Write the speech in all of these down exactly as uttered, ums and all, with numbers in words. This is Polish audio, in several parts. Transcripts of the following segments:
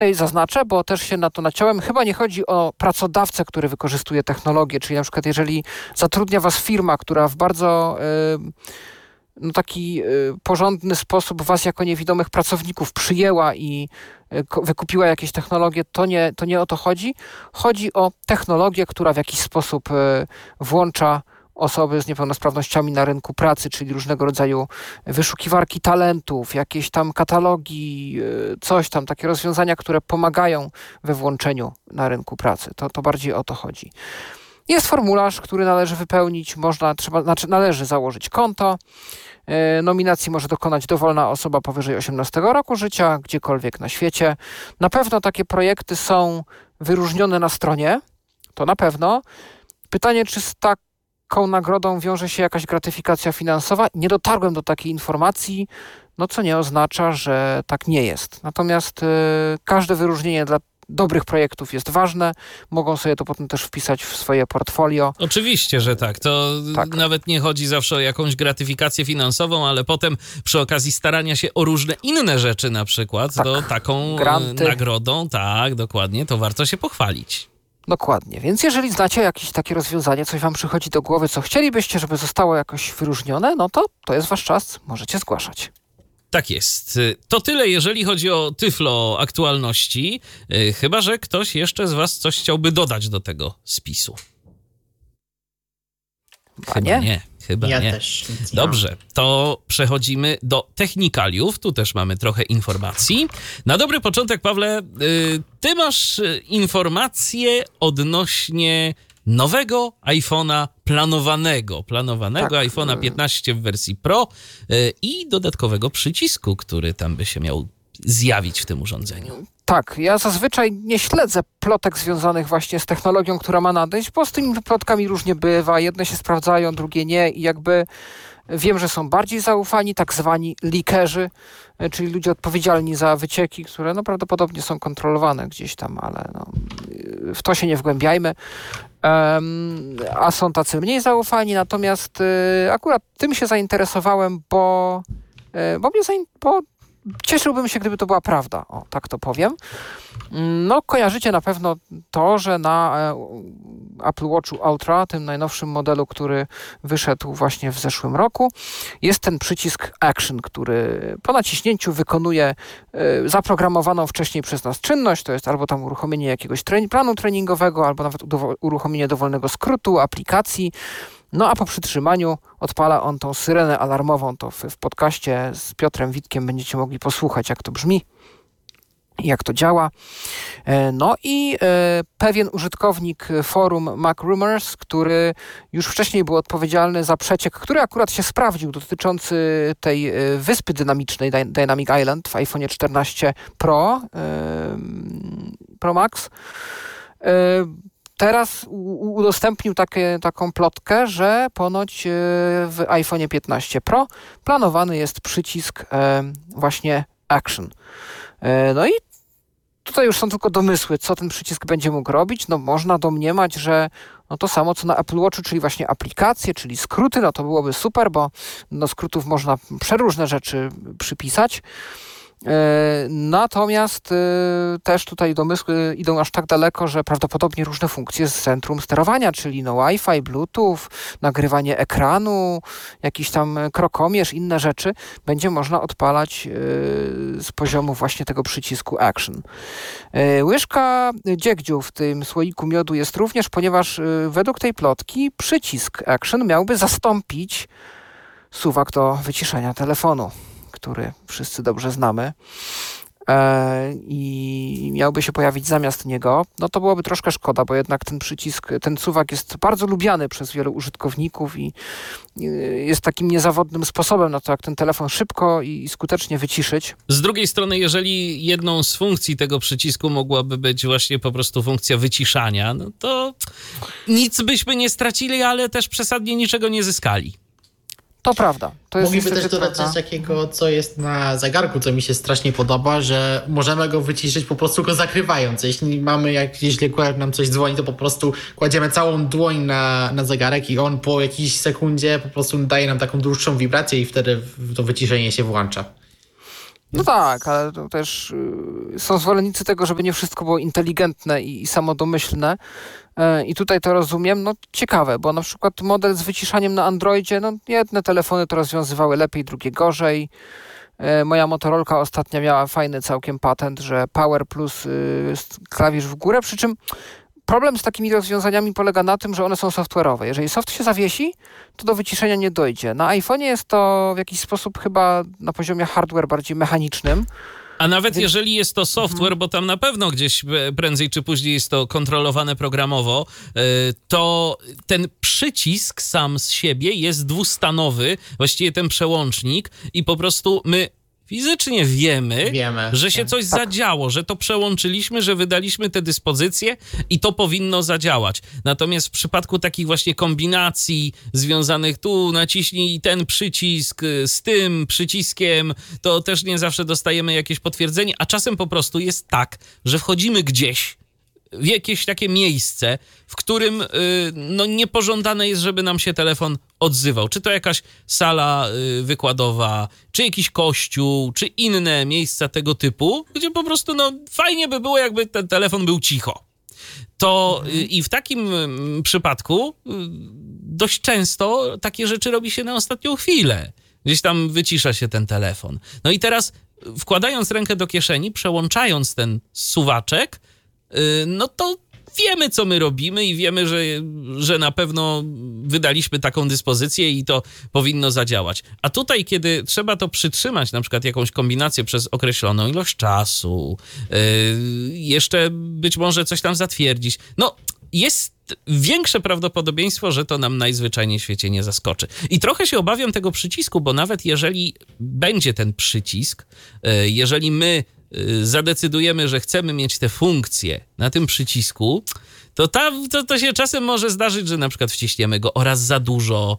zaznaczę, bo też się na to naciąłem, chyba nie chodzi o pracodawcę, który wykorzystuje technologię, czyli na przykład jeżeli zatrudnia was firma, która w bardzo y, no taki y, porządny sposób was jako niewidomych pracowników przyjęła i y, wykupiła jakieś technologie, to nie, to nie o to chodzi. Chodzi o technologię, która w jakiś sposób y, włącza osoby z niepełnosprawnościami na rynku pracy, czyli różnego rodzaju wyszukiwarki talentów, jakieś tam katalogi, coś tam, takie rozwiązania, które pomagają we włączeniu na rynku pracy. To, to bardziej o to chodzi. Jest formularz, który należy wypełnić, można, trzeba, znaczy należy założyć konto. Nominacji może dokonać dowolna osoba powyżej osiemnastego roku życia, gdziekolwiek na świecie. Na pewno takie projekty są wyróżnione na stronie, to na pewno. Pytanie, czy z tak taką nagrodą wiąże się jakaś gratyfikacja finansowa. Nie dotarłem do takiej informacji, no co nie oznacza, że tak nie jest. Natomiast y, każde wyróżnienie dla dobrych projektów jest ważne. Mogą sobie to potem też wpisać w swoje portfolio. Oczywiście, że tak. To tak. Nawet nie chodzi zawsze o jakąś gratyfikację finansową, ale potem przy okazji starania się o różne inne rzeczy na przykład, tak. to taką Granty. nagrodą, tak, dokładnie, to warto się pochwalić. Dokładnie, więc jeżeli znacie jakieś takie rozwiązanie, coś wam przychodzi do głowy, co chcielibyście, żeby zostało jakoś wyróżnione, no to to jest wasz czas, możecie zgłaszać. Tak jest. To tyle, jeżeli chodzi o Tyflo aktualności, chyba że ktoś jeszcze z was coś chciałby dodać do tego spisu. Chyba nie. nie. Chyba ja nie. też. Dobrze, to przechodzimy do technikaliów. Tu też mamy trochę informacji. Na dobry początek, Pawle, ty masz informacje odnośnie nowego iPhone'a planowanego. Planowanego tak. iPhone'a piętnaście w wersji Pro i dodatkowego przycisku, który tam by się miał zjawić w tym urządzeniu. Tak, ja zazwyczaj nie śledzę plotek związanych właśnie z technologią, która ma nadejść, bo z tymi plotkami różnie bywa. Jedne się sprawdzają, drugie nie i jakby wiem, że są bardziej zaufani, tak zwani leakerzy, czyli ludzie odpowiedzialni za wycieki, które no prawdopodobnie są kontrolowane gdzieś tam, ale no, w to się nie wgłębiajmy. Um, a są tacy mniej zaufani, natomiast y, akurat tym się zainteresowałem, bo, y, bo mnie zain- bo cieszyłbym się, gdyby to była prawda. O, tak to powiem. No, kojarzycie na pewno to, że na e, Apple Watchu Ultra, tym najnowszym modelu, który wyszedł właśnie w zeszłym roku, jest ten przycisk Action, który po naciśnięciu wykonuje e, zaprogramowaną wcześniej przez nas czynność. To jest albo tam uruchomienie jakiegoś tre- planu treningowego, albo nawet udowo- uruchomienie dowolnego skrótu, aplikacji. No a po przytrzymaniu odpala on tą syrenę alarmową. To w, w podcaście z Piotrem Witkiem będziecie mogli posłuchać, jak to brzmi i jak to działa. No i e, pewien użytkownik forum MacRumors, który już wcześniej był odpowiedzialny za przeciek, który akurat się sprawdził, dotyczący tej e, wyspy dynamicznej Dy- Dynamic Island w iPhone czternaście Pro, e, Pro Max. E, Teraz u- udostępnił takie, taką plotkę, że ponoć w iPhone piętnaście Pro planowany jest przycisk e, właśnie Action. E, no i tutaj już są tylko domysły, co ten przycisk będzie mógł robić. No można domniemać, że no to samo co na Apple Watchu, czyli właśnie aplikacje, czyli skróty, no to byłoby super, bo do skrótów można przeróżne rzeczy przypisać. Natomiast też tutaj domysły idą aż tak daleko, że prawdopodobnie różne funkcje z centrum sterowania, czyli no Wi-Fi, Bluetooth, nagrywanie ekranu, jakiś tam krokomierz, inne rzeczy będzie można odpalać z poziomu właśnie tego przycisku Action. Łyżka dziegdziu w tym słoiku miodu jest również, ponieważ według tej plotki przycisk Action miałby zastąpić suwak do wyciszenia telefonu, który wszyscy dobrze znamy e, i miałby się pojawić zamiast niego, no to byłoby troszkę szkoda, bo jednak ten przycisk, ten suwak jest bardzo lubiany przez wielu użytkowników i y, jest takim niezawodnym sposobem na to, jak ten telefon szybko i skutecznie wyciszyć. Z drugiej strony, jeżeli jedną z funkcji tego przycisku mogłaby być właśnie po prostu funkcja wyciszania, no to nic byśmy nie stracili, ale też przesadnie niczego nie zyskali. To prawda. To jest Mogliby też dodać prawda. coś takiego, co jest na zegarku, co mi się strasznie podoba, że możemy go wyciszyć po prostu go zakrywając. Jeśli mamy jakiś akurat nam coś dzwoni, to po prostu kładziemy całą dłoń na, na zegarek i on po jakiejś sekundzie po prostu daje nam taką dłuższą wibrację i wtedy to wyciszenie się włącza. No tak, ale to też y, są zwolennicy tego, żeby nie wszystko było inteligentne i, i samodomyślne. Y, I tutaj to rozumiem. No ciekawe, bo na przykład model z wyciszaniem na Androidzie, no jedne telefony to rozwiązywały lepiej, drugie gorzej. Y, moja Motorolka ostatnio miała fajny całkiem patent, że Power plus y, klawisz w górę, przy czym problem z takimi rozwiązaniami polega na tym, że one są software'owe. Jeżeli soft się zawiesi, to do wyciszenia nie dojdzie. Na iPhone'ie jest to w jakiś sposób chyba na poziomie hardware bardziej mechanicznym. A nawet Więc... jeżeli jest to software, mhm. bo tam na pewno gdzieś prędzej czy później jest to kontrolowane programowo, to ten przycisk sam z siebie jest dwustanowy, właściwie ten przełącznik i po prostu my fizycznie wiemy, wiemy że się coś tak. zadziało, że to przełączyliśmy, że wydaliśmy te dyspozycje i to powinno zadziałać. Natomiast w przypadku takich właśnie kombinacji związanych tu naciśnij ten przycisk z tym przyciskiem, to też nie zawsze dostajemy jakieś potwierdzenie, a czasem po prostu jest tak, że wchodzimy gdzieś w jakieś takie miejsce, w którym y, no niepożądane jest, żeby nam się telefon odzywał. Czy to jakaś sala y, wykładowa, czy jakiś kościół, czy inne miejsca tego typu, gdzie po prostu no fajnie by było, jakby ten telefon był cicho. To y, i w takim y, przypadku y, dość często takie rzeczy robi się na ostatnią chwilę. Gdzieś tam wycisza się ten telefon. No i teraz wkładając rękę do kieszeni, przełączając ten suwaczek, no to wiemy, co my robimy i wiemy, że, że na pewno wydaliśmy taką dyspozycję i to powinno zadziałać. A tutaj, kiedy trzeba to przytrzymać, na przykład jakąś kombinację przez określoną ilość czasu, yy, jeszcze być może coś tam zatwierdzić, no jest większe prawdopodobieństwo, że to nam najzwyczajniej w świecie nie zaskoczy. I trochę się obawiam tego przycisku, bo nawet jeżeli będzie ten przycisk, yy, jeżeli my zadecydujemy, że chcemy mieć te funkcje na tym przycisku, to, ta, to, to się czasem może zdarzyć, że na przykład wciśniemy go oraz za dużo,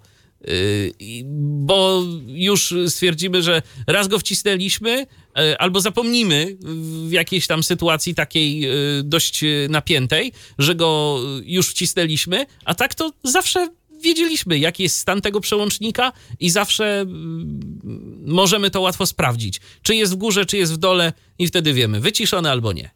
yy, bo już stwierdzimy, że raz go wcisnęliśmy, yy, albo zapomnimy w jakiejś tam sytuacji takiej yy, dość napiętej, że go już wcisnęliśmy, a tak to zawsze wiedzieliśmy, jaki jest stan tego przełącznika i zawsze mm, możemy to łatwo sprawdzić. Czy jest w górze, czy jest w dole i wtedy wiemy, wyciszone albo nie.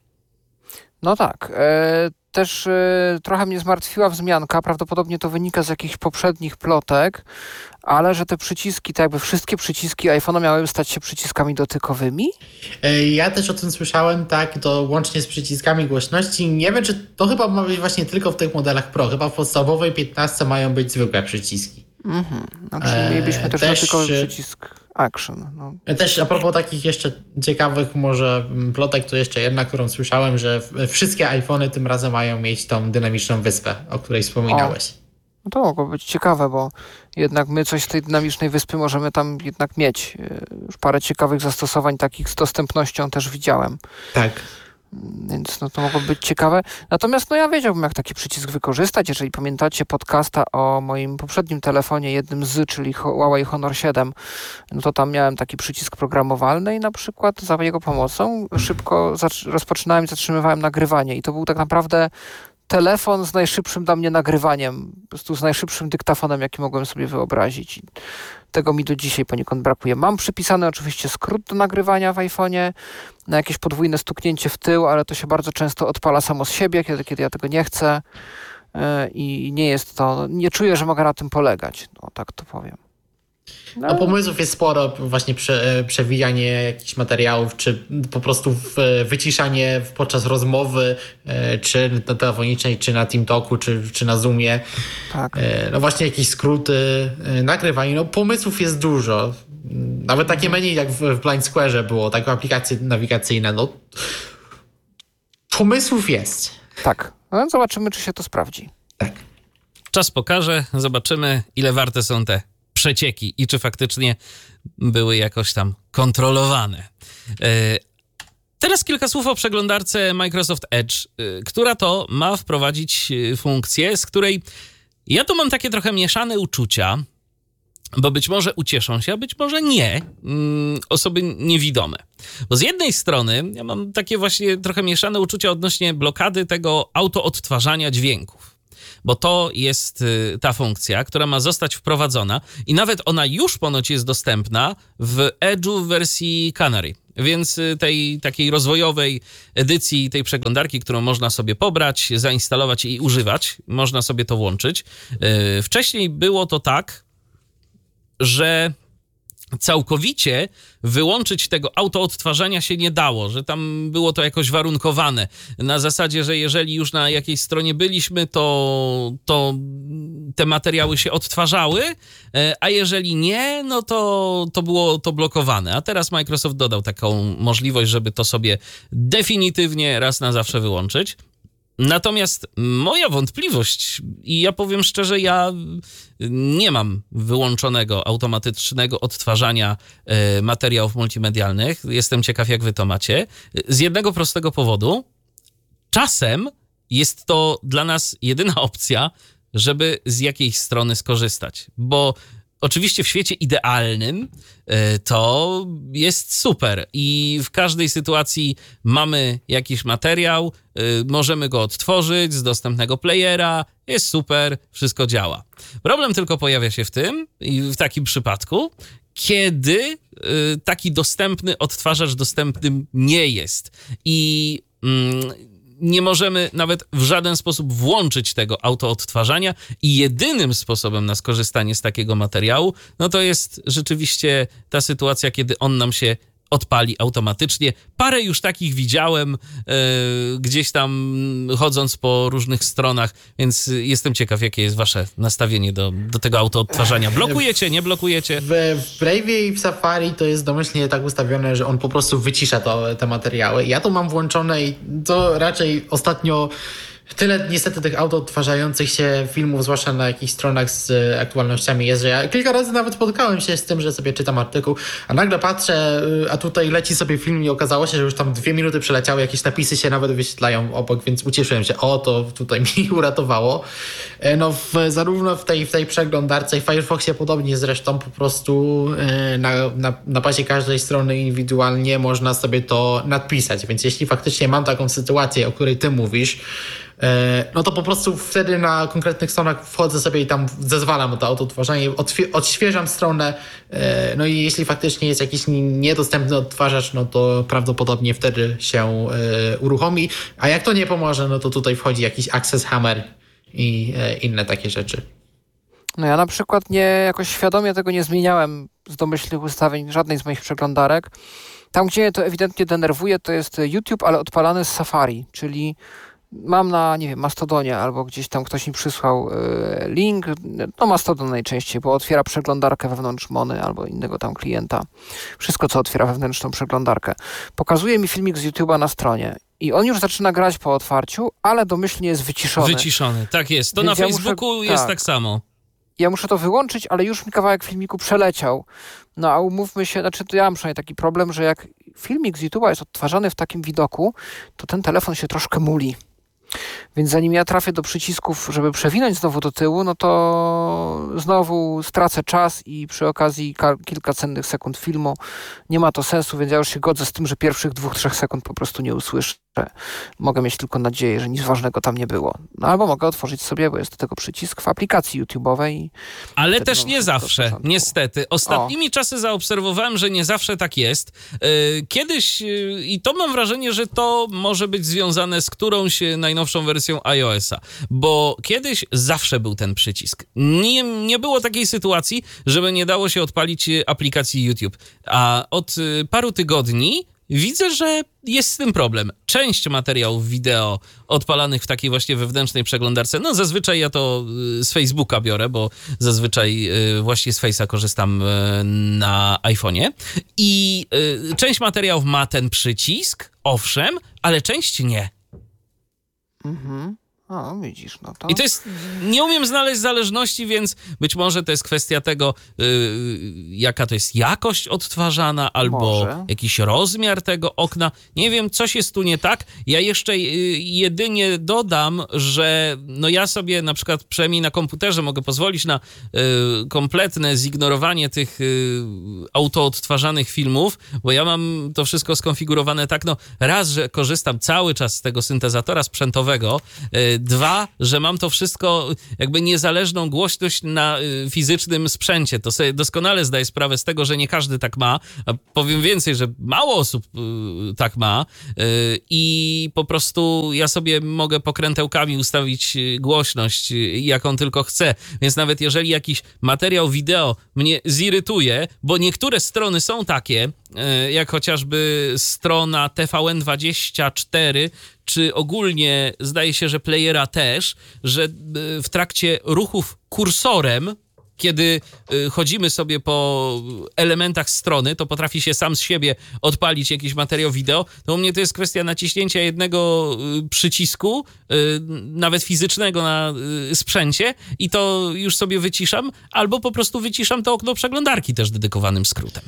No tak. E, też e, trochę mnie zmartwiła wzmianka, prawdopodobnie to wynika z jakichś poprzednich plotek, ale że te przyciski, tak jakby wszystkie przyciski iPhone'a miały stać się przyciskami dotykowymi? Ja też o tym słyszałem, tak, to łącznie z przyciskami głośności. Nie wiem, czy to chyba ma być właśnie tylko w tych modelach Pro. Chyba w podstawowej piętnastce mają być zwykłe przyciski. Mhm. No, czyli mielibyśmy też, też dotykowy przycisk Action. No. Też a propos takich jeszcze ciekawych może plotek, to jeszcze jedna, którą słyszałem, że wszystkie iPhony tym razem mają mieć tą dynamiczną wyspę, o której wspominałeś. O. No to mogło być ciekawe, bo jednak my coś z tej dynamicznej wyspy możemy tam jednak mieć. Już parę ciekawych zastosowań takich z dostępnością też widziałem. Tak. Więc no to mogło być ciekawe. Natomiast no ja wiedziałbym, jak taki przycisk wykorzystać. Jeżeli pamiętacie podcasta o moim poprzednim telefonie, jednym z, czyli Huawei Honor siedem, no to tam miałem taki przycisk programowalny i na przykład za jego pomocą szybko zac- rozpoczynałem i zatrzymywałem nagrywanie. I to był tak naprawdę telefon z najszybszym dla mnie nagrywaniem, po prostu z najszybszym dyktafonem, jaki mogłem sobie wyobrazić. Tego mi do dzisiaj poniekąd brakuje. Mam przypisany oczywiście skrót do nagrywania w iPhone'ie, na jakieś podwójne stuknięcie w tył, ale to się bardzo często odpala samo z siebie, kiedy, kiedy ja tego nie chcę yy, i nie jest to, nie czuję, że mogę na tym polegać. No tak to powiem. No. No, pomysłów jest sporo, właśnie prze, przewijanie jakichś materiałów, czy po prostu w, wyciszanie podczas rozmowy, czy na telefonicznej, czy na TeamTalku, czy, czy na Zoomie. Tak. No właśnie jakieś skróty, nagrywanie. No pomysłów jest dużo. Nawet takie menu jak w, w Blind Square'ze było, takie aplikacje nawigacyjne. No pomysłów jest. Tak. No, zobaczymy, czy się to sprawdzi. Tak. Czas pokaże, zobaczymy, ile warte są te przecieki i czy faktycznie były jakoś tam kontrolowane. Teraz kilka słów o przeglądarce Microsoft Edge, która to ma wprowadzić funkcję, z której ja tu mam takie trochę mieszane uczucia, bo być może ucieszą się, a być może nie osoby niewidome. Bo z jednej strony ja mam takie właśnie trochę mieszane uczucia odnośnie blokady tego autoodtwarzania dźwięków. bo to jest y, ta funkcja, która ma zostać wprowadzona i nawet ona już ponoć jest dostępna w Edge'u w wersji Canary. Więc tej takiej rozwojowej edycji tej przeglądarki, którą można sobie pobrać, zainstalować i używać, można sobie to włączyć. Yy, wcześniej było to tak, że całkowicie wyłączyć tego autoodtwarzania się nie dało, że tam było to jakoś warunkowane. Na zasadzie, że jeżeli już na jakiejś stronie byliśmy, to, to te materiały się odtwarzały, a jeżeli nie, no to, to było to blokowane. A teraz Microsoft dodał taką możliwość, żeby to sobie definitywnie raz na zawsze wyłączyć. Natomiast moja wątpliwość, i ja powiem szczerze, ja nie mam wyłączonego automatycznego odtwarzania y, materiałów multimedialnych. Jestem ciekaw, jak wy to macie. Z jednego prostego powodu. Czasem jest to dla nas jedyna opcja, żeby z jakiejś strony skorzystać. Bo oczywiście w świecie idealnym to jest super i w każdej sytuacji mamy jakiś materiał, możemy go odtworzyć z dostępnego playera, jest super, wszystko działa. Problem tylko pojawia się w tym, i w takim przypadku, kiedy taki dostępny odtwarzacz dostępnym nie jest i mm, nie możemy nawet w żaden sposób włączyć tego autoodtwarzania i jedynym sposobem na skorzystanie z takiego materiału, no to jest rzeczywiście ta sytuacja, kiedy on nam się odpali automatycznie. Parę już takich widziałem yy, gdzieś tam chodząc po różnych stronach, więc jestem ciekaw, jakie jest wasze nastawienie do, do tego autoodtwarzania. Blokujecie, nie blokujecie? W, w Brave'ie i w Safari to jest domyślnie tak ustawione, że on po prostu wycisza to, te materiały. Ja to mam włączone i to raczej ostatnio tyle niestety tych autoodtwarzających się filmów, zwłaszcza na jakichś stronach z aktualnościami jest, że ja kilka razy nawet spotkałem się z tym, że sobie czytam artykuł, a nagle patrzę, a tutaj leci sobie film i okazało się, że już tam dwie minuty przeleciały, jakieś napisy się nawet wyświetlają obok, więc ucieszyłem się, o, to tutaj mi uratowało. No w, zarówno w tej, w tej przeglądarce i w Firefoxie podobnie zresztą po prostu na, na, na bazie każdej strony indywidualnie można sobie to nadpisać, więc jeśli faktycznie mam taką sytuację, o której ty mówisz, no to po prostu wtedy na konkretnych stronach wchodzę sobie i tam zezwalam to autoodtwarzanie, odświeżam stronę, no i jeśli faktycznie jest jakiś niedostępny odtwarzacz, no to prawdopodobnie wtedy się uruchomi, a jak to nie pomoże, no to tutaj wchodzi jakiś Access Hammer i inne takie rzeczy. No ja na przykład nie, jakoś świadomie tego nie zmieniałem z domyślnych ustawień żadnej z moich przeglądarek. Tam, gdzie mnie to ewidentnie denerwuje, to jest YouTube, ale odpalany z Safari, czyli mam na, nie wiem, Mastodonie albo gdzieś tam ktoś mi przysłał y, link, no Mastodon najczęściej, bo otwiera przeglądarkę wewnątrz Mony albo innego tam klienta. Wszystko, co otwiera wewnętrzną przeglądarkę. Pokazuje mi filmik z YouTube'a na stronie i on już zaczyna grać po otwarciu, ale domyślnie jest wyciszony. Wyciszony, tak jest. To Więc na ja Facebooku muszę, jest tak. tak samo. Ja muszę to wyłączyć, ale już mi kawałek filmiku przeleciał. No a umówmy się, znaczy to ja mam przynajmniej taki problem, że jak filmik z YouTube'a jest odtwarzany w takim widoku, to ten telefon się troszkę muli. Więc zanim ja trafię do przycisków, żeby przewinąć znowu do tyłu, no to znowu stracę czas i przy okazji ka- kilka cennych sekund filmu. Nie ma to sensu, więc ja już się godzę z tym, że pierwszych dwóch, trzech sekund po prostu nie usłyszę. Mogę mieć tylko nadzieję, że nic ważnego tam nie było. No albo mogę otworzyć sobie, bo jest do tego przycisk w aplikacji YouTube'owej. Ale też nie zawsze, niestety. Ostatnimi o. czasy zaobserwowałem, że nie zawsze tak jest. Kiedyś, i to mam wrażenie, że to może być związane z którąś najnowszą wersją iOS-a, bo kiedyś zawsze był ten przycisk. Nie, nie było takiej sytuacji, żeby nie dało się odpalić aplikacji YouTube. A od paru tygodni widzę, że jest z tym problem. Część materiałów wideo odpalanych w takiej właśnie wewnętrznej przeglądarce, no zazwyczaj ja to z Facebooka biorę, bo zazwyczaj właśnie z Face'a korzystam na iPhone'ie i część materiałów ma ten przycisk, owszem, ale część nie. Mhm. O, widzisz, no to... I to jest, nie umiem znaleźć zależności, więc być może to jest kwestia tego, yy, jaka to jest jakość odtwarzana, albo może. jakiś rozmiar tego okna. Nie wiem, coś jest tu nie tak. Ja jeszcze yy, jedynie dodam, że no ja sobie na przykład przynajmniej na komputerze mogę pozwolić na yy, kompletne zignorowanie tych yy, autoodtwarzanych filmów, bo ja mam to wszystko skonfigurowane tak, no raz, że korzystam cały czas z tego syntezatora sprzętowego, yy, Dwa, że mam to wszystko, jakby niezależną głośność na fizycznym sprzęcie. To sobie doskonale zdaję sprawę z tego, że nie każdy tak ma. A powiem więcej, że mało osób tak ma i po prostu ja sobie mogę pokrętełkami ustawić głośność, jaką tylko chcę. Więc nawet jeżeli jakiś materiał wideo mnie zirytuje, bo niektóre strony są takie, jak chociażby strona T V N dwadzieścia cztery, czy ogólnie zdaje się, że Playera też, że w trakcie ruchów kursorem, kiedy chodzimy sobie po elementach strony, to potrafi się sam z siebie odpalić jakiś materiał wideo, to u mnie to jest kwestia naciśnięcia jednego przycisku, nawet fizycznego na sprzęcie i to już sobie wyciszam, albo po prostu wyciszam to okno przeglądarki też dedykowanym skrótem.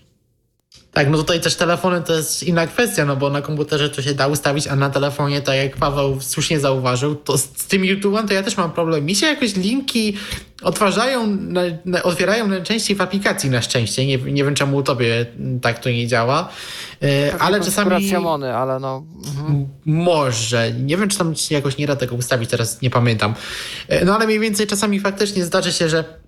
Tak, no tutaj też telefony to jest inna kwestia, no bo na komputerze to się da ustawić, a na telefonie, tak jak Paweł słusznie zauważył, to z, z tym YouTube'em to ja też mam problem. Mi się jakoś linki odtwarzają, na, na, otwierają najczęściej w aplikacji na szczęście. Nie, nie wiem, czemu u tobie tak to nie działa, e, ale czasami... Mony, ale no... Mhm. Może. Nie wiem, czy tam się jakoś nie da tego ustawić, teraz nie pamiętam. E, no ale mniej więcej czasami faktycznie zdarzy się, że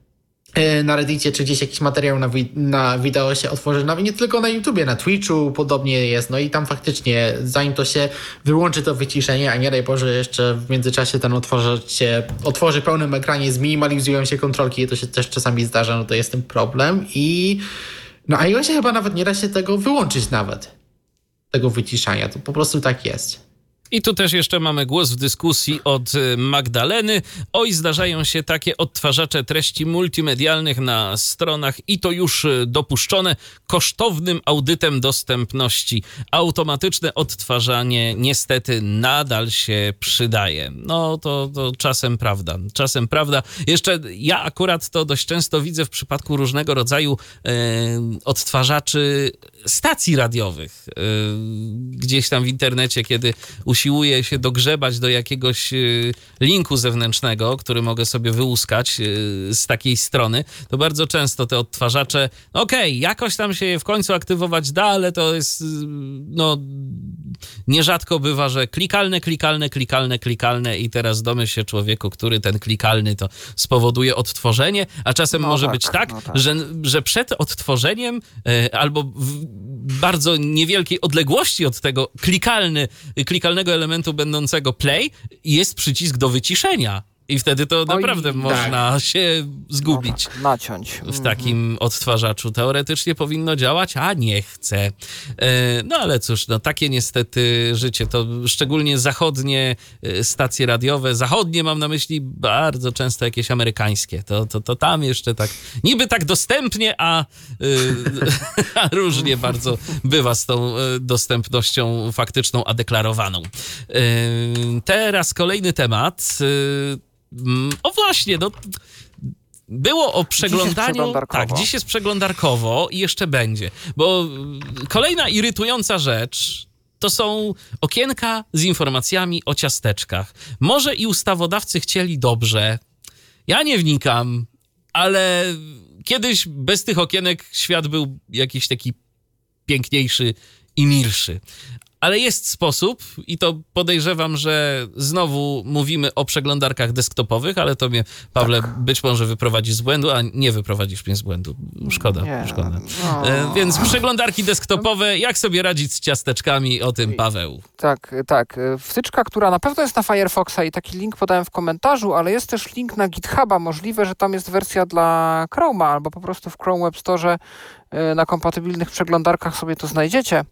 na Reddicie, czy gdzieś jakiś materiał na, wi- na wideo się otworzy, nawet nie tylko na YouTubie, na Twitchu podobnie jest, no i tam faktycznie zanim to się wyłączy to wyciszenie, a nie daj Boże jeszcze w międzyczasie ten otworzacz się otworzy w pełnym ekranie, zminimalizują się kontrolki, to się też czasami zdarza, no to jest ten problem i no a iOSie chyba nawet nie da się tego wyłączyć nawet, tego wyciszania, to po prostu tak jest. I tu też jeszcze mamy głos w dyskusji od Magdaleny. Oj, zdarzają się takie odtwarzacze treści multimedialnych na stronach i to już dopuszczone kosztownym audytem dostępności. Automatyczne odtwarzanie niestety nadal się przydaje. No to, to czasem prawda, czasem prawda. Jeszcze ja akurat to dość często widzę w przypadku różnego rodzaju e, odtwarzaczy stacji radiowych. E, gdzieś tam w internecie, kiedy usiłuję się dogrzebać do jakiegoś linku zewnętrznego, który mogę sobie wyłuskać z takiej strony, to bardzo często te odtwarzacze, okej, okay, jakoś tam się je w końcu aktywować da, ale to jest, no, nierzadko bywa, że klikalne, klikalne, klikalne, klikalne i teraz domyśl się człowieku, który ten klikalny to spowoduje odtworzenie, a czasem no może tak, być tak, no tak. Że, że przed odtworzeniem e, albo w bardzo niewielkiej odległości od tego klikalny, klikalnego elementu będącego play jest przycisk do wyciszenia. I wtedy to Oj, naprawdę tak. można się zgubić. No tak, naciąć. W takim mm-hmm. odtwarzaczu. Teoretycznie powinno działać, a nie chce. No ale cóż, no takie niestety życie. To szczególnie zachodnie stacje radiowe, zachodnie mam na myśli bardzo często jakieś amerykańskie. To, to, to tam jeszcze tak, niby tak dostępnie, a, a różnie bardzo bywa z tą dostępnością faktyczną, a deklarowaną. Teraz kolejny temat. O właśnie, no było o przeglądaniu. Dziś tak, dziś jest przeglądarkowo i jeszcze będzie. Bo kolejna irytująca rzecz to są okienka z informacjami o ciasteczkach. Może i ustawodawcy chcieli dobrze. Ja nie wnikam, ale kiedyś bez tych okienek świat był jakiś taki piękniejszy i milszy. Ale jest sposób i to podejrzewam, że znowu mówimy o przeglądarkach desktopowych, ale to mnie, Pawle, tak. być może wyprowadzi z błędu, a nie wyprowadzisz mnie z błędu. Szkoda, nie, szkoda. No. E, więc przeglądarki desktopowe, jak sobie radzić z ciasteczkami, o tym Paweł. Tak, tak. Wtyczka, która na pewno jest na Firefoxa i taki link podałem w komentarzu, ale jest też link na GitHuba. Możliwe, że tam jest wersja dla Chroma albo po prostu w Chrome Web Store na kompatybilnych przeglądarkach sobie to znajdziecie.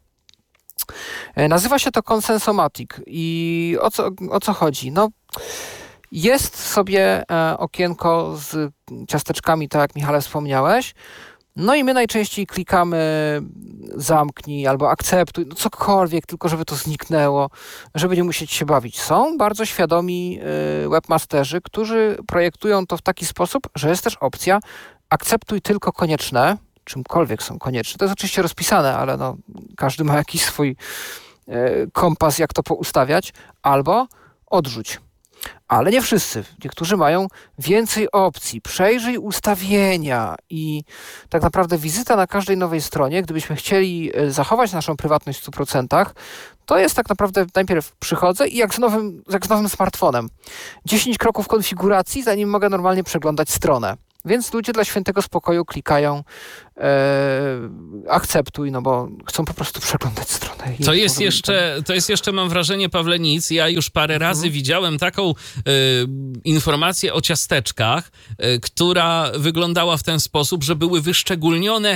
Nazywa się to Consensomatic i o co, o co chodzi? No, jest sobie e, okienko z ciasteczkami, tak jak Michale wspomniałeś, no i my najczęściej klikamy zamknij albo akceptuj, no cokolwiek, tylko żeby to zniknęło, żeby nie musieć się bawić. Są bardzo świadomi y, webmasterzy, którzy projektują to w taki sposób, że jest też opcja akceptuj tylko konieczne, czymkolwiek są konieczne. To jest oczywiście rozpisane, ale no, każdy ma jakiś swój e, kompas, jak to poustawiać, albo odrzuć. Ale nie wszyscy. Niektórzy mają więcej opcji. Przejrzyj ustawienia i tak naprawdę wizyta na każdej nowej stronie, gdybyśmy chcieli zachować naszą prywatność w stu procentach, to jest tak naprawdę najpierw przychodzę i jak z nowym, jak z nowym smartfonem. dziesięć kroków konfiguracji, zanim mogę normalnie przeglądać stronę. Więc ludzie dla świętego spokoju klikają e, akceptuj, no bo chcą po prostu przeglądać stronę. To jest jeszcze, to jest jeszcze, mam wrażenie, Pawle, nic. Ja już parę razy mhm. widziałem taką e, informację o ciasteczkach, e, która wyglądała w ten sposób, że były wyszczególnione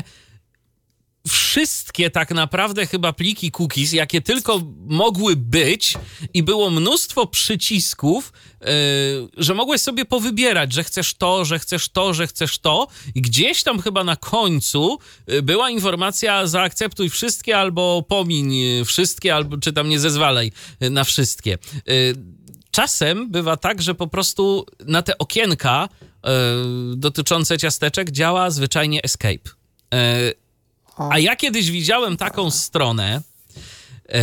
wszystkie tak naprawdę chyba pliki cookies, jakie tylko mogły być i było mnóstwo przycisków, yy, że mogłeś sobie powybierać, że chcesz to, że chcesz to, że chcesz to i gdzieś tam chyba na końcu była informacja zaakceptuj wszystkie albo pomiń wszystkie, albo czy tam nie zezwalaj na wszystkie. Yy, czasem bywa tak, że po prostu na te okienka yy, dotyczące ciasteczek działa zwyczajnie escape. Yy, A ja kiedyś widziałem taką stronę e,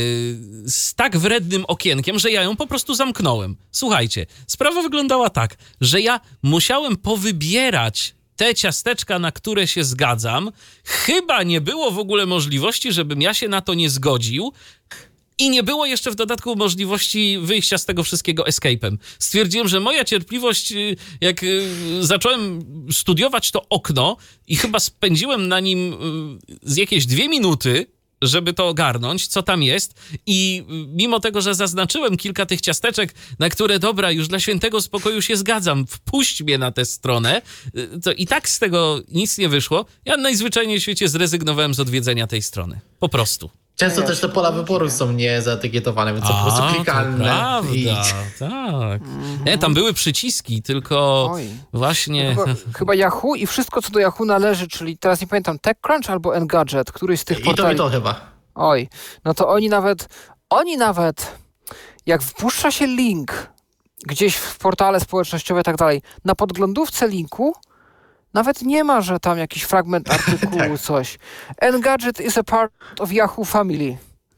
z tak wrednym okienkiem, że ja ją po prostu zamknąłem. Słuchajcie, sprawa wyglądała tak, że ja musiałem powybierać te ciasteczka, na które się zgadzam. Chyba nie było w ogóle możliwości, żebym ja się na to nie zgodził. I nie było jeszcze w dodatku możliwości wyjścia z tego wszystkiego escape'em. Stwierdziłem, że moja cierpliwość, jak zacząłem studiować to okno i chyba spędziłem na nim z jakieś dwie minuty, żeby to ogarnąć, co tam jest. I mimo tego, że zaznaczyłem kilka tych ciasteczek, na które dobra, już dla świętego spokoju się zgadzam, wpuść mnie na tę stronę, to i tak z tego nic nie wyszło. Ja najzwyczajniej w świecie zrezygnowałem z odwiedzenia tej strony. Po prostu. Często też te pola wyboru są niezaetykietowane, więc są po prostu klikalne. To prawda, i... tak. Nie, tam były przyciski, tylko Oj. właśnie... Chyba, chyba Yahoo i wszystko, co do Yahoo należy, czyli teraz nie pamiętam, TechCrunch albo Engadget, któryś z tych I portali. to i to chyba. Oj, no to oni nawet, oni nawet, jak wpuszcza się link gdzieś w portale społecznościowe i tak dalej, na podglądówce linku nawet nie ma, że tam jakiś fragment artykułu, tak. coś. Engadget is a part of Yahoo family.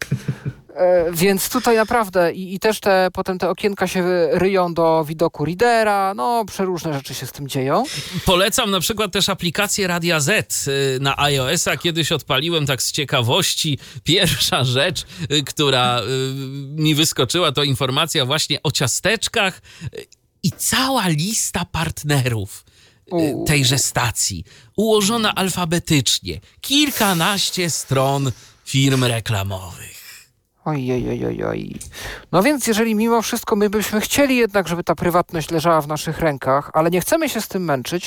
E, więc tutaj naprawdę i, i też te, potem te okienka się ryją do widoku readera, no przeróżne rzeczy się z tym dzieją. Polecam na przykład też aplikację Radia Z na iOS-a. Kiedyś odpaliłem tak z ciekawości. Pierwsza rzecz, która mi wyskoczyła, to informacja właśnie o ciasteczkach i cała lista partnerów tejże stacji, ułożona alfabetycznie. Kilkanaście stron firm reklamowych. Ojej, oj, oj, oj. No więc jeżeli mimo wszystko my byśmy chcieli jednak, żeby ta prywatność leżała w naszych rękach, ale nie chcemy się z tym męczyć,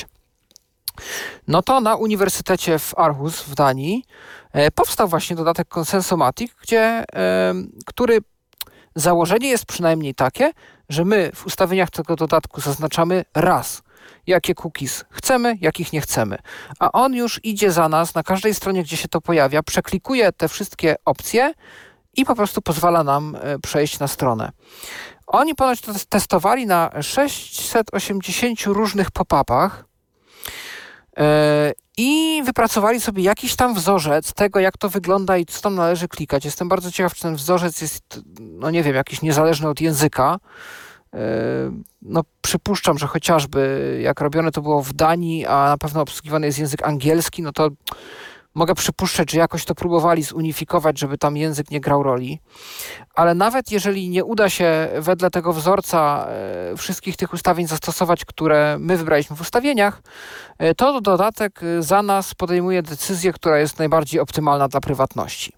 no to na Uniwersytecie w Aarhus w Danii e, powstał właśnie dodatek Consensomatic, gdzie, e, który założenie jest przynajmniej takie, że my w ustawieniach tego dodatku zaznaczamy raz, jakie cookies chcemy, jakich nie chcemy. A on już idzie za nas na każdej stronie, gdzie się to pojawia, przeklikuje te wszystkie opcje i po prostu pozwala nam przejść na stronę. Oni ponoć to testowali na sześćset osiemdziesięciu różnych pop-upach yy, i wypracowali sobie jakiś tam wzorzec tego, jak to wygląda i co tam należy klikać. Jestem bardzo ciekaw, czy ten wzorzec jest, no nie wiem, jakiś niezależny od języka. No przypuszczam, że chociażby jak robione to było w Danii, a na pewno obsługiwany jest język angielski, no to mogę przypuszczać, że jakoś to próbowali zunifikować, żeby tam język nie grał roli. Ale nawet jeżeli nie uda się wedle tego wzorca wszystkich tych ustawień zastosować, które my wybraliśmy w ustawieniach, to dodatek za nas podejmuje decyzję, która jest najbardziej optymalna dla prywatności.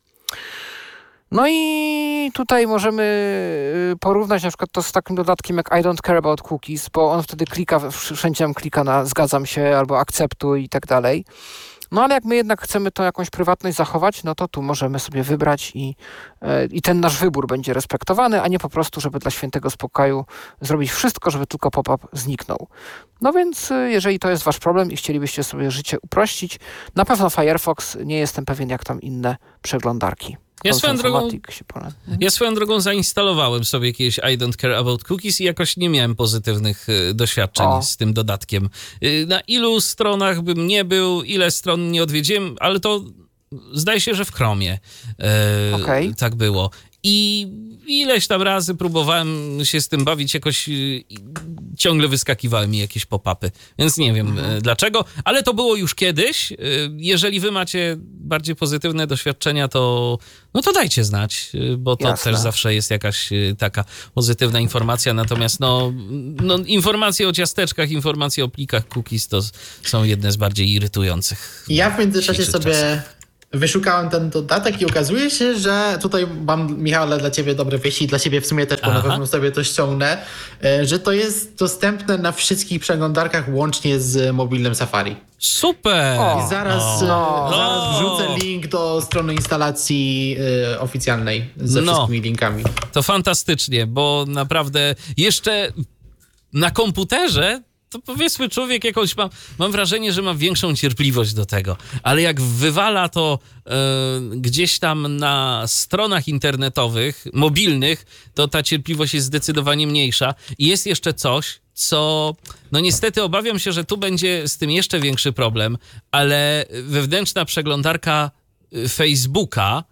No i tutaj możemy porównać na przykład to z takim dodatkiem jak I don't care about cookies, bo on wtedy klika, wszędzie tam klika na zgadzam się albo akceptuj i tak dalej. No ale jak my jednak chcemy tą jakąś prywatność zachować, no to tu możemy sobie wybrać i, i ten nasz wybór będzie respektowany, a nie po prostu, żeby dla świętego spokoju zrobić wszystko, żeby tylko pop-up zniknął. No więc jeżeli to jest wasz problem i chcielibyście sobie życie uprościć, na pewno Firefox, nie jestem pewien jak tam inne przeglądarki. Ja swoją, drogą, ja swoją drogą zainstalowałem sobie kiedyś I don't care about cookies i jakoś nie miałem pozytywnych y, doświadczeń o. z tym dodatkiem. Y, na ilu stronach bym nie był, ile stron nie odwiedziłem, ale to zdaje się, że w Chromie y, okay. tak było. I ileś tam razy próbowałem się z tym bawić, jakoś y, ciągle wyskakiwały mi jakieś pop-upy, więc nie wiem mhm. y, dlaczego, ale to było już kiedyś. Y, jeżeli wy macie bardziej pozytywne doświadczenia, to no to dajcie znać, y, bo to Jasne. też zawsze jest jakaś y, taka pozytywna informacja, natomiast no, no informacje o ciasteczkach, informacje o plikach cookies to są jedne z bardziej irytujących. Ja w międzyczasie sobie czasach. wyszukałem ten dodatek i okazuje się, że tutaj mam, Michale, dla ciebie dobre wieści, dla ciebie w sumie też, bo Aha. na pewno sobie to ściągnę, że to jest dostępne na wszystkich przeglądarkach łącznie z mobilnym Safari. Super! O. I zaraz, O. no. zaraz O. wrzucę link do strony instalacji y, oficjalnej ze No. wszystkimi linkami. To fantastycznie, bo naprawdę jeszcze na komputerze to powiedzmy człowiek jakąś ma, mam wrażenie, że ma większą cierpliwość do tego, ale jak wywala to e, gdzieś tam na stronach internetowych, mobilnych, to ta cierpliwość jest zdecydowanie mniejsza i jest jeszcze coś, co, no niestety obawiam się, że tu będzie z tym jeszcze większy problem, ale wewnętrzna przeglądarka Facebooka,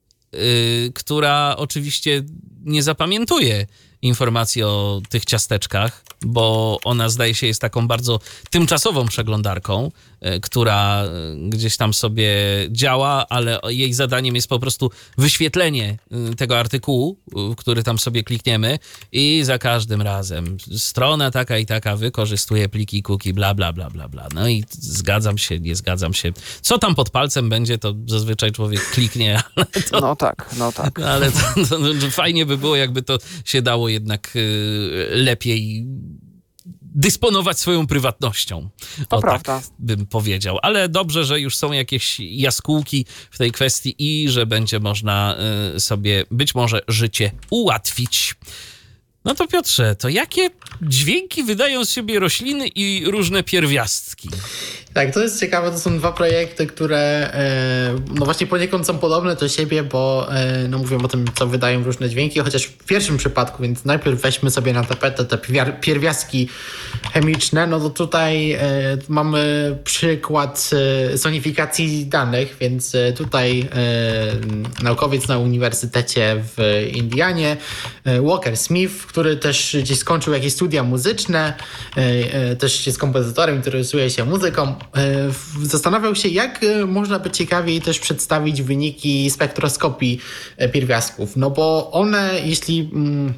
y, która oczywiście nie zapamiętuje informacji o tych ciasteczkach, bo ona zdaje się jest taką bardzo tymczasową przeglądarką, która gdzieś tam sobie działa, ale jej zadaniem jest po prostu wyświetlenie tego artykułu, w który tam sobie klikniemy i za każdym razem strona taka i taka wykorzystuje pliki cookie, bla, bla, bla, bla, bla. No i zgadzam się, nie zgadzam się. Co tam pod palcem będzie, to zazwyczaj człowiek kliknie, ale to... No tak, no tak. Ale to, to, to fajnie by było, jakby to się dało jednak y, lepiej dysponować swoją prywatnością. To o, prawda. tak bym powiedział. Ale dobrze, że już są jakieś jaskółki w tej kwestii i że będzie można y, sobie być może życie ułatwić. No to Piotrze, to jakie dźwięki wydają z siebie rośliny i różne pierwiastki? Tak, to jest ciekawe, to są dwa projekty, które e, no właśnie poniekąd są podobne do siebie, bo e, no mówią o tym, co wydają różne dźwięki, chociaż w pierwszym przypadku, więc najpierw weźmy sobie na tapetę te pierwiastki chemiczne, no to tutaj e, mamy przykład e, sonifikacji danych, więc e, tutaj e, naukowiec na Uniwersytecie w Indianie, e, Walker Smith, który też gdzieś skończył jakieś studia muzyczne, e, e, też jest kompozytorem, interesuje się muzyką, zastanawiał się, jak można by ciekawiej też przedstawić wyniki spektroskopii pierwiastków. No bo one, jeśli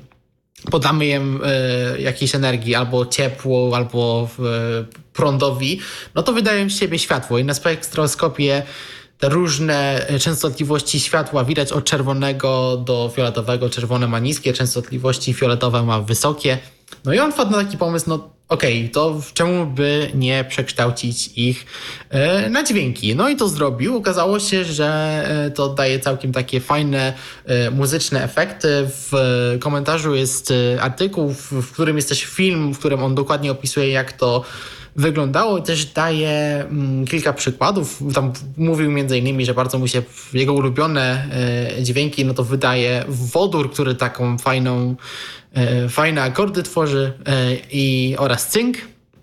podamy im jakiejś energii, albo ciepło, albo prądowi, no to wydają z siebie światło. I na spektroskopie te różne częstotliwości światła widać od czerwonego do fioletowego. Czerwone ma niskie częstotliwości, fioletowe ma wysokie. No i on wpadł na taki pomysł, no okej, okay, to czemu by nie przekształcić ich e, na dźwięki? No i to zrobił. Okazało się, że e, to daje całkiem takie fajne e, muzyczne efekty. W e, komentarzu jest e, artykuł, w, w którym jest też film, w którym on dokładnie opisuje, jak to wyglądało i też daje mm, kilka przykładów. Tam mówił między innymi, że bardzo mu się jego ulubione e, dźwięki, no to wydaje wodór, który taką fajną e, fajne akordy tworzy e, i oraz cynk,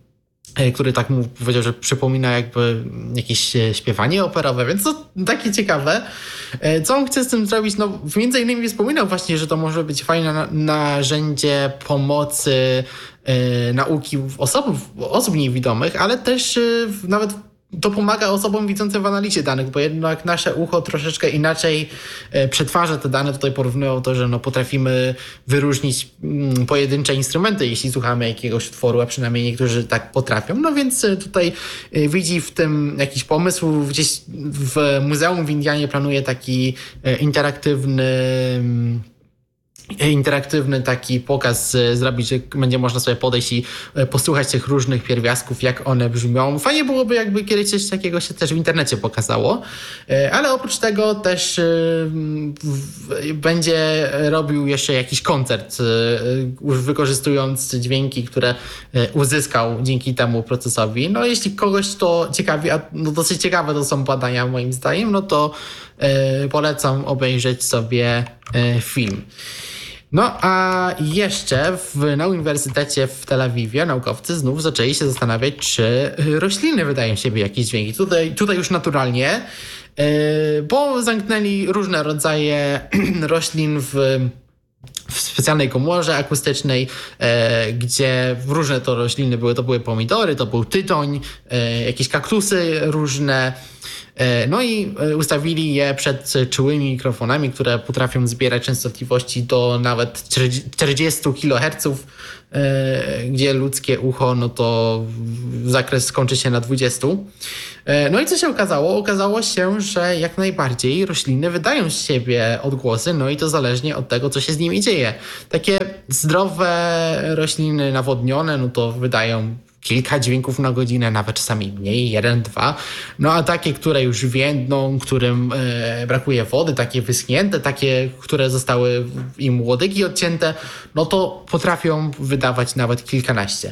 e, który tak mu powiedział, że przypomina jakby jakieś śpiewanie operowe, więc to takie ciekawe. E, co on chce z tym zrobić? No między innymi wspominał właśnie, że to może być fajne na, narzędzie pomocy nauki osób, osób niewidomych, ale też nawet to pomaga osobom widzącym w analizie danych, bo jednak nasze ucho troszeczkę inaczej przetwarza te dane. Tutaj porównują to, że no potrafimy wyróżnić pojedyncze instrumenty, jeśli słuchamy jakiegoś utworu, a przynajmniej niektórzy tak potrafią. No więc tutaj widzi w tym jakiś pomysł. Gdzieś w muzeum w Indianie planuje taki interaktywny interaktywny taki pokaz zrobić, że będzie można sobie podejść i posłuchać tych różnych pierwiastków, jak one brzmią. Fajnie byłoby, jakby kiedyś coś takiego się też w internecie pokazało, ale oprócz tego też będzie robił jeszcze jakiś koncert, wykorzystując dźwięki, które uzyskał dzięki temu procesowi. No jeśli kogoś to ciekawi, a no dosyć ciekawe to są badania moim zdaniem, no to polecam obejrzeć sobie film. No a jeszcze w, na Uniwersytecie w Tel Awiwie naukowcy znów zaczęli się zastanawiać, czy rośliny wydają z siebie jakieś dźwięki. Tutaj, tutaj już naturalnie bo zamknęli różne rodzaje roślin w w specjalnej komorze akustycznej, e, gdzie różne to rośliny były. To były pomidory, to był tytoń, e, jakieś kaktusy różne. E, no i ustawili je przed czułymi mikrofonami, które potrafią zbierać częstotliwości do nawet czterdzieści kiloherców, e, gdzie ludzkie ucho, no to zakres skończy się na dwudziestu. No i co się okazało? Okazało się, że jak najbardziej rośliny wydają z siebie odgłosy, no i to zależnie od tego, co się z nimi dzieje. Takie zdrowe rośliny nawodnione, no to wydają kilka dźwięków na godzinę, nawet czasami mniej, jeden, dwa. No a takie, które już więdną, którym e, brakuje wody, takie wyschnięte, takie, które zostały im łodygi odcięte, no to potrafią wydawać nawet kilkanaście.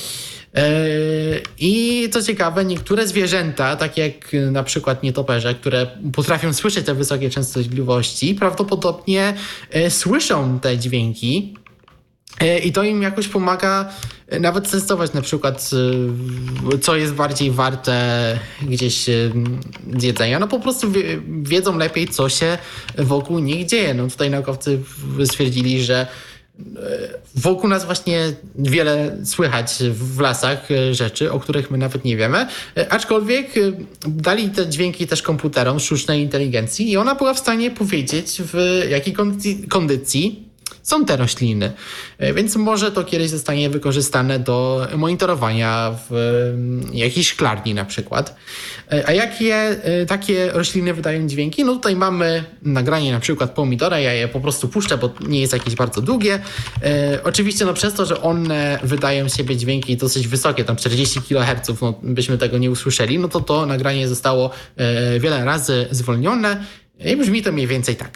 I co ciekawe, niektóre zwierzęta, takie jak na przykład nietoperze, które potrafią słyszeć te wysokie częstotliwości, prawdopodobnie słyszą te dźwięki i to im jakoś pomaga nawet testować na przykład, co jest bardziej warte gdzieś zjedzenia. No po prostu wiedzą lepiej, co się wokół nich dzieje. No tutaj naukowcy stwierdzili, że wokół nas właśnie wiele słychać w lasach rzeczy, o których my nawet nie wiemy, aczkolwiek dali te dźwięki też komputerom sztucznej inteligencji i ona była w stanie powiedzieć, w jakiej kondycji, kondycji są te rośliny. Więc może to kiedyś zostanie wykorzystane do monitorowania w jakiejś szklarni na przykład. A jakie takie rośliny wydają dźwięki? No tutaj mamy nagranie na przykład pomidora, ja je po prostu puszczę, bo nie jest jakieś bardzo długie. E, oczywiście no przez to, że one wydają z siebie dźwięki dosyć wysokie, tam czterdzieści kiloherców, no byśmy tego nie usłyszeli, no to to nagranie zostało e, wiele razy zwolnione i brzmi to mniej więcej tak.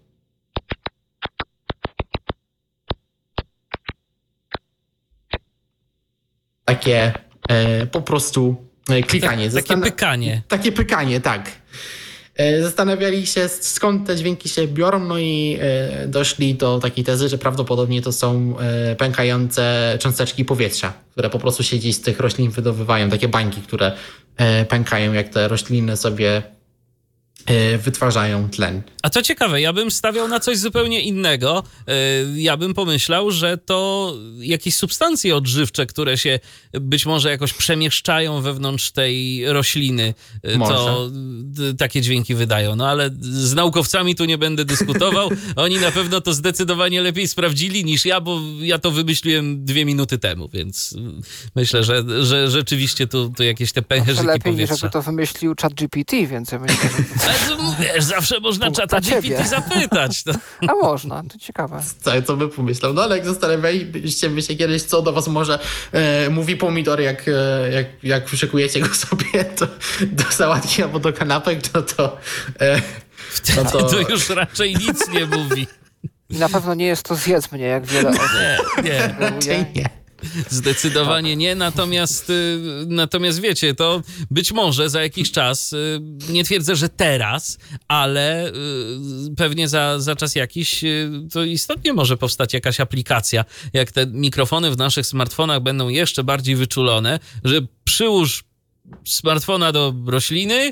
Takie e, po prostu e, klikanie. Tak, takie pykanie. Takie pykanie, tak. E, zastanawiali się, skąd te dźwięki się biorą, no i e, doszli do takiej tezy, że prawdopodobnie to są e, pękające cząsteczki powietrza, które po prostu się gdzieś z tych roślin wydobywają. Takie bańki, które e, pękają, jak te rośliny sobie wytwarzają tlen. A to ciekawe, ja bym stawiał na coś zupełnie innego. Ja bym pomyślał, że to jakieś substancje odżywcze, które się być może jakoś przemieszczają wewnątrz tej rośliny, może. To takie dźwięki wydają. No ale z naukowcami tu nie będę dyskutował. Oni na pewno to zdecydowanie lepiej sprawdzili niż ja, bo ja to wymyśliłem dwie minuty temu, więc myślę, że, że rzeczywiście tu, tu jakieś te pęcherzyki lepiej powietrza. Lepiej, żeby to wymyślił ChatGPT, więc ja myślę, że... Wiesz, zawsze można czata G P T zapytać. No. A można, to ciekawe. Co, co by pomyślał? No ale jak zastanawialiście by się kiedyś, co do was może e, mówi pomidor, jak, e, jak, jak szykujecie go sobie do, do sałatki albo do kanapek, no to... E, Wtedy no to... to już raczej nic nie mówi. I na pewno nie jest to zjedz mnie, jak wiele osób. Nie, nie. Raczej nie. Zdecydowanie nie, natomiast, natomiast wiecie, to być może za jakiś czas, nie twierdzę, że teraz, ale pewnie za, za czas jakiś to istotnie może powstać jakaś aplikacja, jak te mikrofony w naszych smartfonach będą jeszcze bardziej wyczulone, że przyłóż smartfona do rośliny